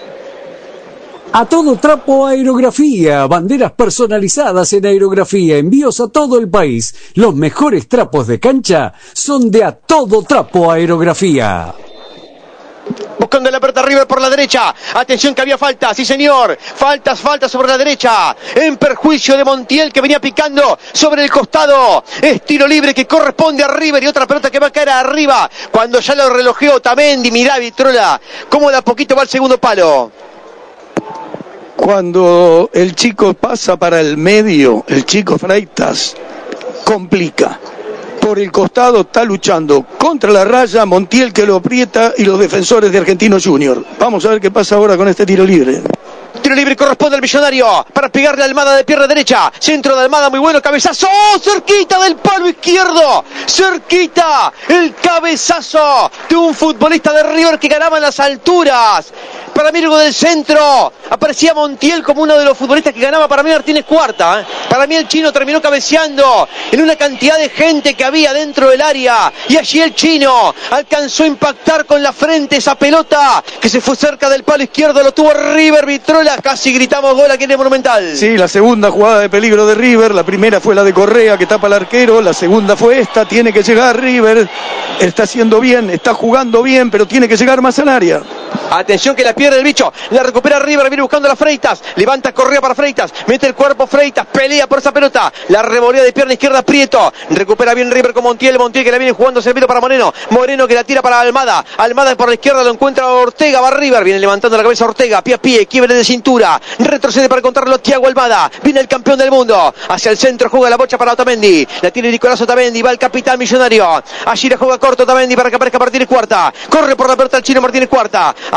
A todo trapo aerografía, banderas personalizadas en aerografía, envíos a todo el país. Los mejores trapos de cancha son de A Todo Trapo Aerografía. Buscando la pelota River por la derecha. Atención que había falta, sí señor. Faltas, faltas sobre la derecha. En perjuicio de Montiel que venía picando sobre el costado. Es tiro libre que corresponde a River y otra pelota que va a caer arriba. Cuando ya lo relojeó Otamendi, mirá Vitrola, cómo de a poquito va el segundo palo. Cuando el chico pasa para el medio, el chico Freitas complica. Por el costado está luchando contra la raya, Montiel que lo aprieta y los defensores de Argentinos Junior. Vamos a ver qué pasa ahora con este tiro libre. Tiro libre corresponde al Millonario para pegarle a Almada de pierna derecha. Centro de Almada, muy bueno, cabezazo. ¡Oh! Cerquita del palo izquierdo. Cerquita el cabezazo de un futbolista de River que ganaba en las alturas. Para mí algo del centro. Aparecía Montiel como uno de los futbolistas que ganaba. Para mí Martínez Cuarta. ¿eh? Para mí el chino terminó cabeceando en una cantidad de gente que había dentro del área. Y allí el chino alcanzó a impactar con la frente esa pelota que se fue cerca del palo izquierdo. Lo tuvo River Vitrola. Casi gritamos gol aquí en el Monumental. Sí, la segunda jugada de peligro de River. La primera fue la de Correa que tapa al arquero. La segunda fue esta. Tiene que llegar River. Está haciendo bien, está jugando bien, pero tiene que llegar más al área. Atención que la pierde el bicho. La recupera River, viene buscando a las Freitas. Levanta Correa para Freitas. Mete el cuerpo Freitas. Pelea por esa pelota. La revolea de pierna izquierda Prieto. Recupera bien River con Montiel. Montiel que la viene jugando servido para Moreno. Moreno que la tira para Almada. Almada por la izquierda lo encuentra Ortega. Va River. Viene levantando la cabeza Ortega. Pie a pie. Quiebre de cintura. Retrocede para encontrarlo Thiago Almada. Viene el campeón del mundo. Hacia el centro juega la bocha para Otamendi. La tiene Nicolás Otamendi. Va el capitán Millonario. Allí la juega corto Otamendi para que aparezca Martínez Cuarta. Corre por la pelota el chino Martínez Cuarta.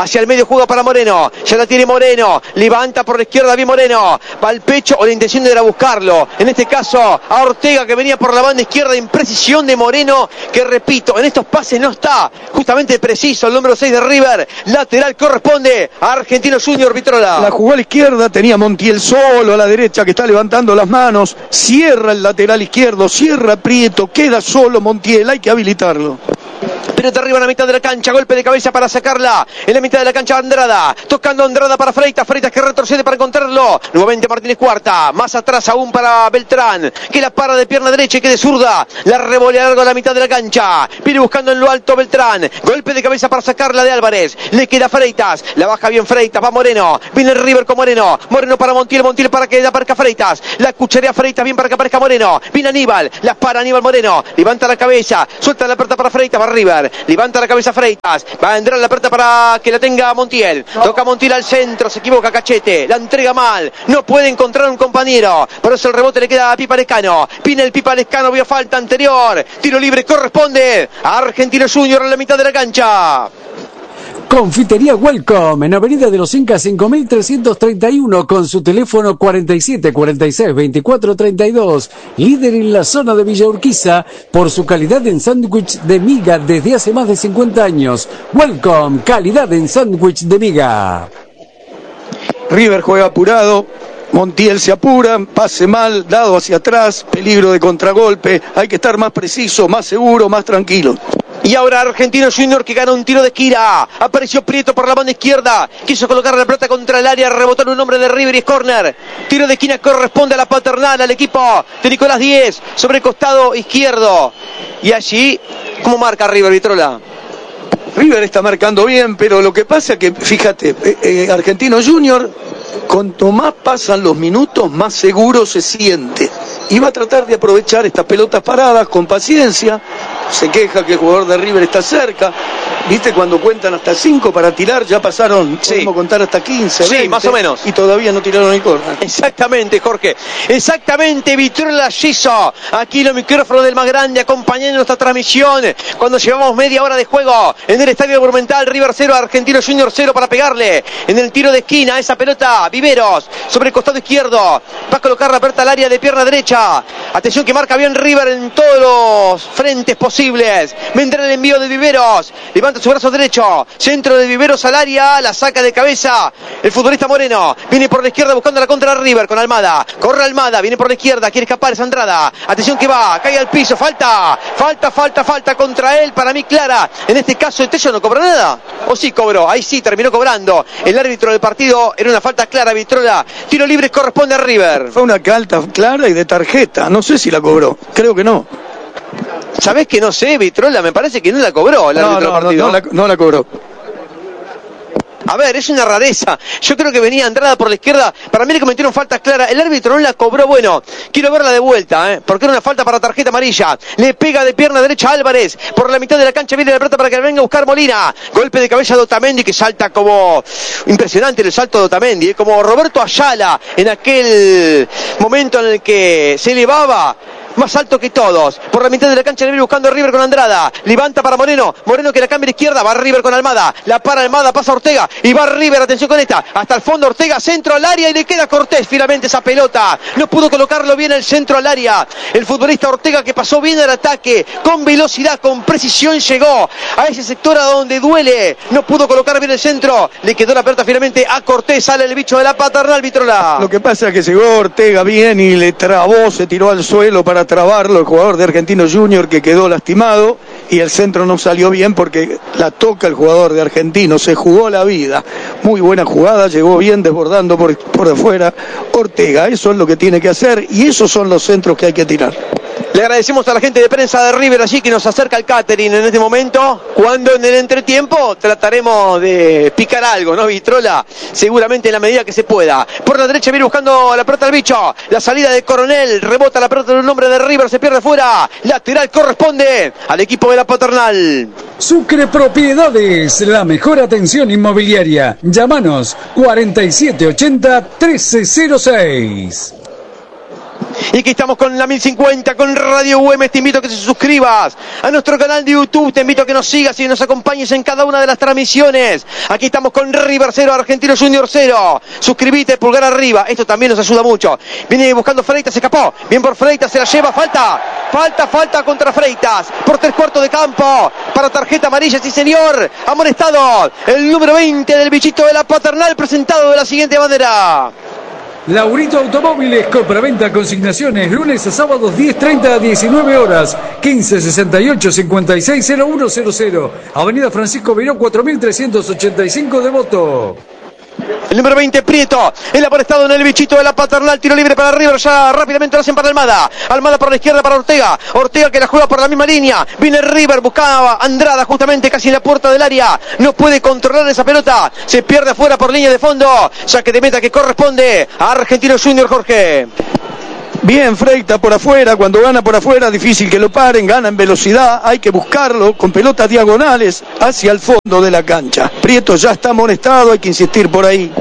hacia el medio juega para Moreno, ya la tiene Moreno, levanta por la izquierda bien Moreno, va al pecho o la intención era buscarlo, en este caso a Ortega que venía por la banda izquierda, imprecisión de Moreno, que repito, en estos pases no está justamente preciso, el número seis de River, lateral corresponde a Argentinos Juniors. Vitrola. La jugó a la izquierda, tenía Montiel solo a la derecha que está levantando las manos, cierra el lateral izquierdo, cierra Prieto, queda solo Montiel, hay que habilitarlo. Pelota arriba en la mitad de la cancha, golpe de cabeza para sacarla, en la mitad de la cancha Andrada, tocando Andrada para Freitas, Freitas que retrocede para encontrarlo, nuevamente Martínez Cuarta, más atrás aún para Beltrán, que la para de pierna derecha y que de zurda, la revolea largo a la mitad de la cancha, viene buscando en lo alto Beltrán, golpe de cabeza para sacarla de Álvarez, le queda Freitas, la baja bien Freitas, va Moreno, viene el River con Moreno, Moreno para Montiel, Montiel para que aparezca Freitas, la cucharea Freitas bien para que aparezca Moreno, viene Aníbal, la para Aníbal Moreno, levanta la cabeza, suelta la pelota para Freitas, va River, levanta la cabeza Freitas, va a entrar la pelota para que la tenga Montiel, toca Montiel al centro, se equivoca Cachete, la entrega mal, no puede encontrar un compañero, por eso el rebote le queda a Pipa Lescano, Pina el Pipa Lescano, vio falta anterior, tiro libre corresponde a Argentinos Juniors en la mitad de la cancha. Confitería Welcome, en Avenida de los Incas cinco mil trescientos treinta y uno, con su teléfono cuarenta y siete cuarenta y seis veinticuatro treinta y dos, líder en la zona de Villa Urquiza por su calidad en sándwich de miga desde hace más de cincuenta años. Welcome, calidad en sándwich de miga. River juega apurado, Montiel se apura, pase mal, dado hacia atrás, peligro de contragolpe, hay que estar más preciso, más seguro, más tranquilo. Y ahora Argentinos Juniors que gana un tiro de esquina. Apareció Prieto por la banda izquierda. Quiso colocar la pelota contra el área. Rebotó en un hombre de River y es córner. Tiro de esquina corresponde a la Paternal, al equipo de Nicolás Díez. Sobre el costado izquierdo. Y allí, ¿cómo marca River, Vitrola? River está marcando bien, pero lo que pasa es que, fíjate, eh, eh, Argentinos Juniors, cuanto más pasan los minutos, más seguro se siente. Y va a tratar de aprovechar estas pelotas paradas con paciencia. Se queja que el jugador de River está cerca. ¿Viste? Cuando cuentan hasta cinco para tirar, ya pasaron, sí. Podemos contar hasta quince, sí, veinte, más o menos. Y todavía no tiraron el córner. Exactamente, Jorge. Exactamente, Vitrola Giso. Aquí los micrófonos del más grande acompañando nuestra transmisión. Cuando llevamos media hora de juego en el Estadio Monumental, River cero, Argentinos Juniors cero para pegarle. En el tiro de esquina, esa pelota, Viveros, sobre el costado izquierdo. Va a colocar la pelota al área de pierna derecha. Atención que marca bien River en todos los frentes posibles. Vendrá el envío de Viveros. Levanta su brazo derecho. Centro de Viveros al área. La saca de cabeza el futbolista Moreno. Viene por la izquierda buscando la contra de River con Almada. Corre Almada. Viene por la izquierda. Quiere escapar. Es Andrada. Atención que va. Cae al piso. Falta. Falta, falta, falta contra él. Para mí clara. En este caso, ¿Tello no cobró nada? ¿O sí cobró? Ahí sí terminó cobrando. El árbitro del partido era una falta clara. Vitrola. Tiro libre corresponde a River. Fue una falta clara y de tarjeta. No sé si la cobró. Creo que no. ¿Sabés que no sé, Vitrola? Me parece que no la cobró el no, árbitro no, del partido. No, no, la, no la cobró. A ver, es una rareza. Yo creo que venía Andrada por la izquierda. Para mí le cometieron faltas claras. El árbitro no la cobró. Bueno, quiero verla de vuelta, ¿eh? Porque era una falta para tarjeta amarilla. Le pega de pierna derecha a Álvarez. Por la mitad de la cancha viene la pelota para que venga a buscar Molina. Golpe de cabeza de Otamendi que salta como... Impresionante el salto de Otamendi, ¿eh? Como Roberto Ayala en aquel momento en el que se elevaba más alto que todos. Por la mitad de la cancha le viene buscando a River con Andrada. Levanta para Moreno. Moreno que la cambia a la izquierda. Va River con Almada. La para Almada, pasa Ortega. Y va River, atención con esta. Hasta el fondo Ortega, centro al área y le queda Cortés finalmente esa pelota. No pudo colocarlo bien el centro al área. El futbolista Ortega que pasó bien el ataque. Con velocidad, con precisión llegó a ese sector a donde duele. No pudo colocar bien el centro. Le quedó la pelota finalmente a Cortés. Sale el bicho de la Paternal, Vitrola. Lo que pasa es que llegó Ortega bien y le trabó, se tiró al suelo para trabarlo el jugador de Argentinos Juniors que quedó lastimado y el centro no salió bien porque la toca el jugador de Argentinos, se jugó la vida. Muy buena jugada, llegó bien desbordando por, por afuera Ortega. Eso es lo que tiene que hacer y esos son los centros que hay que tirar. Le agradecemos a la gente de prensa de River allí que nos acerca el catering en este momento, cuando en el entretiempo trataremos de picar algo, ¿no, Vitrola? Seguramente en la medida que se pueda. Por la derecha viene buscando la pelota al bicho, la salida de Coronel, rebota la pelota de un hombre de River, se pierde fuera, lateral corresponde al equipo de la Paternal. Sucre Propiedades, la mejor atención inmobiliaria. Llámanos cuarenta y siete ochenta trece cero seis. Y aquí estamos con la mil cincuenta, con Radio Güemes. Te invito a que te suscribas a nuestro canal de YouTube. Te invito a que nos sigas y nos acompañes en cada una de las transmisiones. Aquí estamos con River cero, Argentinos Juniors cero. Suscríbete, pulgar arriba. Esto también nos ayuda mucho. Viene buscando Freitas, se escapó. Bien por Freitas, se la lleva. Falta, falta, falta contra Freitas. Por tres cuartos de campo. Para tarjeta amarilla, sí señor. Amonestado el número veinte del bichito de la Paternal, presentado de la siguiente manera. Laurito Automóviles, compra-venta, consignaciones, lunes a sábados diez treinta a diecinueve horas, quince sesenta y ocho cincuenta y seis cero uno cero cero, Avenida Francisco Beiró cuatro mil trescientos ochenta y cinco, Devoto. El número veinte, Prieto, el amonestado en el bichito de la Paternal, tiro libre para River, ya rápidamente lo hacen para Almada, Almada por la izquierda para Ortega, Ortega que la juega por la misma línea, viene River, buscaba Andrada justamente casi en la puerta del área, no puede controlar esa pelota, se pierde afuera por línea de fondo, saque de meta que corresponde a Argentinos Juniors, Jorge. Bien, Freitas por afuera, cuando gana por afuera, difícil que lo paren, gana en velocidad, hay que buscarlo con pelotas diagonales hacia el fondo de la cancha. Prieto ya está amonestado, hay que insistir por ahí.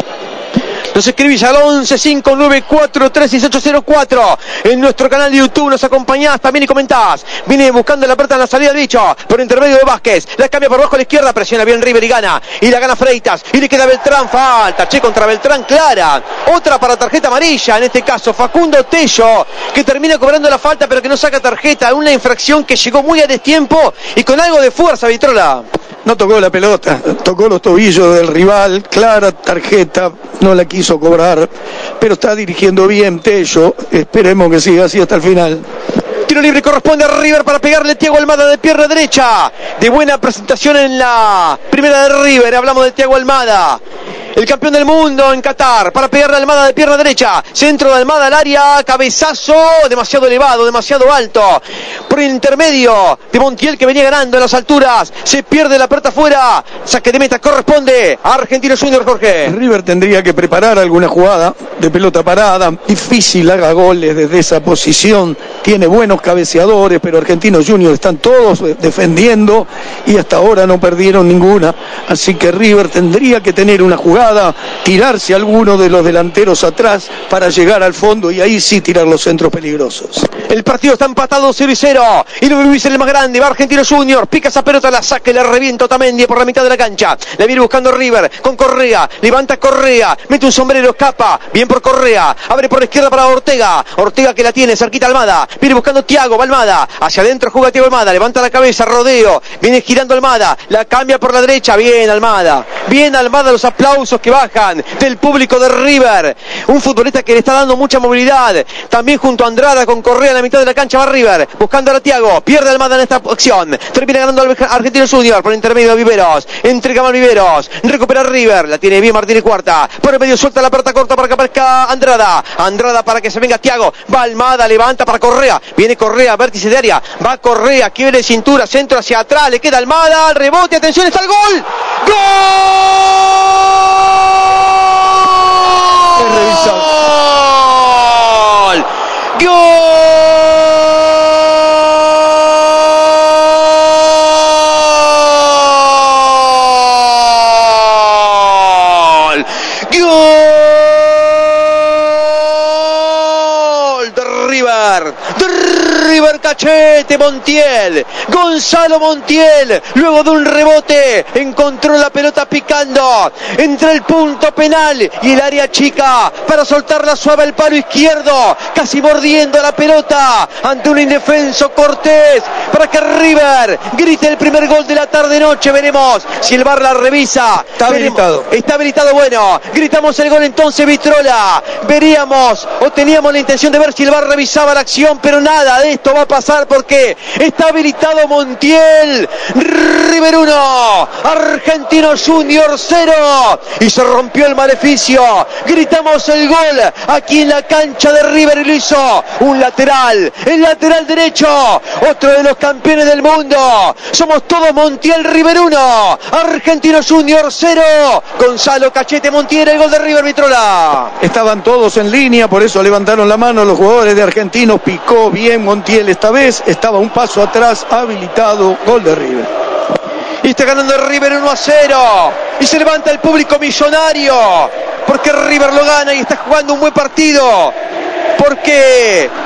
Nos escribís al once cinco nueve cuatro tres seis ocho cero cuatro. En nuestro canal de YouTube nos acompañás también y comentás. Viene buscando la pelota en la salida del bicho, por intermedio de Vázquez. La cambia por abajo a la izquierda, presiona bien River y gana. Y la gana Freitas. Y le queda Beltrán, falta. Che, contra Beltrán, clara. Otra para tarjeta amarilla, en este caso Facundo Tello, que termina cobrando la falta pero que no saca tarjeta. Una infracción que llegó muy a destiempo y con algo de fuerza, Vitrola. No tocó la pelota, tocó los tobillos del rival, clara tarjeta, no la quiso cobrar, pero está dirigiendo bien Tello, esperemos que siga así hasta el final. Tiro libre corresponde a River para pegarle Thiago Almada de pierna derecha. De buena presentación en la primera de River, hablamos de Thiago Almada. El campeón del mundo en Qatar, para pegarle a Almada de pierna derecha, centro de Almada al área, cabezazo, demasiado elevado, demasiado alto, por el intermedio de Montiel que venía ganando en las alturas, se pierde la pelota afuera, saque de meta corresponde a Argentinos Juniors, Jorge. River tendría que preparar alguna jugada de pelota parada, difícil haga goles desde esa posición, tiene buenos cabeceadores, pero Argentinos Juniors están todos defendiendo y hasta ahora no perdieron ninguna, así que River tendría que tener una jugada, tirarse a alguno de los delanteros atrás para llegar al fondo y ahí sí tirar los centros peligrosos. El partido está empatado cero y cero y lo vivís en el más grande, va Argentinos Juniors, pica esa pelota, la saca y la revienta Otamendi por la mitad de la cancha, la viene buscando River con Correa, levanta Correa, mete un sombrero, escapa, bien por Correa, abre por la izquierda para Ortega, Ortega que la tiene, cerquita Almada, viene buscando Thiago, va Almada, hacia adentro juega Thiago Almada, levanta la cabeza, rodeo, viene girando Almada, la cambia por la derecha, bien Almada, bien Almada, los aplausos que bajan del público de River, un futbolista que le está dando mucha movilidad, también junto a Andrada con Correa en la mitad de la cancha va River, buscando a Thiago, pierde Almada en esta acción, termina ganando al Argentino Junior por intermedio de Viveros, entrega mal Viveros, recupera River, la tiene bien Martínez Cuarta, por el medio suelta la pelota corta para que aparezca Andrada, Andrada para que se venga Thiago, va Almada, levanta para Correa, viene Correa, vértice de área, va Correa, quiebre cintura, centro hacia atrás, le queda Almada, al rebote, atención, está el gol, ¡gol! ¡Gol! ¡Gol! De River, de River Cachete Montiel, Gonzalo Montiel, luego de un rebote, encontró la pelota picando entre el punto penal y el área chica para soltarla suave al palo izquierdo, casi mordiendo la pelota ante un indefenso Cortés, para que River grite el primer gol de la tarde-noche. Veremos si el V A R la revisa. Está habilitado. Está habilitado, bueno, gritamos el gol entonces, Vitrola. Veríamos o teníamos la intención de ver si el V A R revisaba la acción, pero nada de esto va a pasar porque está habilitado Montiel. River uno, Argentinos Juniors cero, y se rompió el maleficio. Gritamos el gol aquí en la cancha de River y lo hizo un lateral, el lateral derecho, otro de los campeones del mundo. Somos todos Montiel, River uno, Argentinos Juniors cero, Gonzalo Cachete Montiel, el gol de River, Vitrola. Estaban todos en línea, por eso levantaron la mano los jugadores de Argentinos, picó bien Montiel esta vez, estaba un paso atrás, habilitado, gol de River. Y está ganando el River uno a cero. Y se levanta el público millonario. Porque River lo gana y está jugando un buen partido. Porque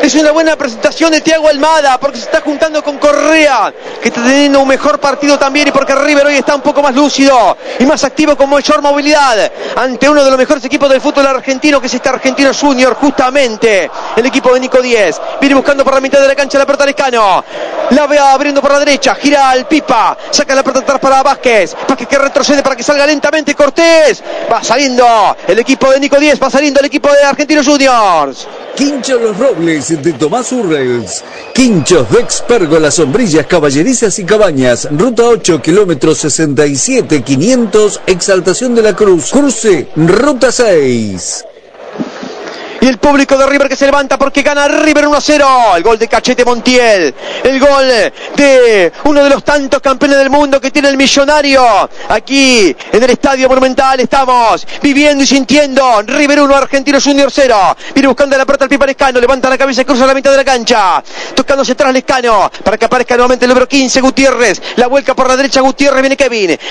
Es una buena presentación de Thiago Almada, porque se está juntando con Correa, que está teniendo un mejor partido también, y porque River hoy está un poco más lúcido y más activo con mayor movilidad ante uno de los mejores equipos del fútbol argentino, que es este Argentino Junior, justamente el equipo de Nico Díez. Viene buscando por la mitad de la cancha la pelota Lescano, la ve abriendo por la derecha, gira al Pipa, saca la pelota atrás para Vázquez, Vázquez que retrocede para que salga lentamente Cortés, va saliendo el equipo de Nico Díez, va saliendo el equipo de Argentinos Juniors. Quincho Los Robles de Tomás Urrels. Quinchos de Expérgolas, sombrillas, caballerizas y cabañas. Ruta ocho, kilómetro sesenta y siete, quinientos, Exaltación de la Cruz. Cruce, ruta seis. Y el público de River que se levanta porque gana River uno a cero. El gol de Cachete Montiel. El gol de uno de los tantos campeones del mundo que tiene el Millonario. Aquí en el Estadio Monumental estamos viviendo y sintiendo. River uno, Argentinos Junior cero. Viene buscando la pelota al Pipa Lescano. Levanta la cabeza y cruza la mitad de la cancha. Tocándose atrás Lescano para que aparezca nuevamente el número quince, Gutiérrez. La vuelca por la derecha Gutiérrez. Viene Kevin.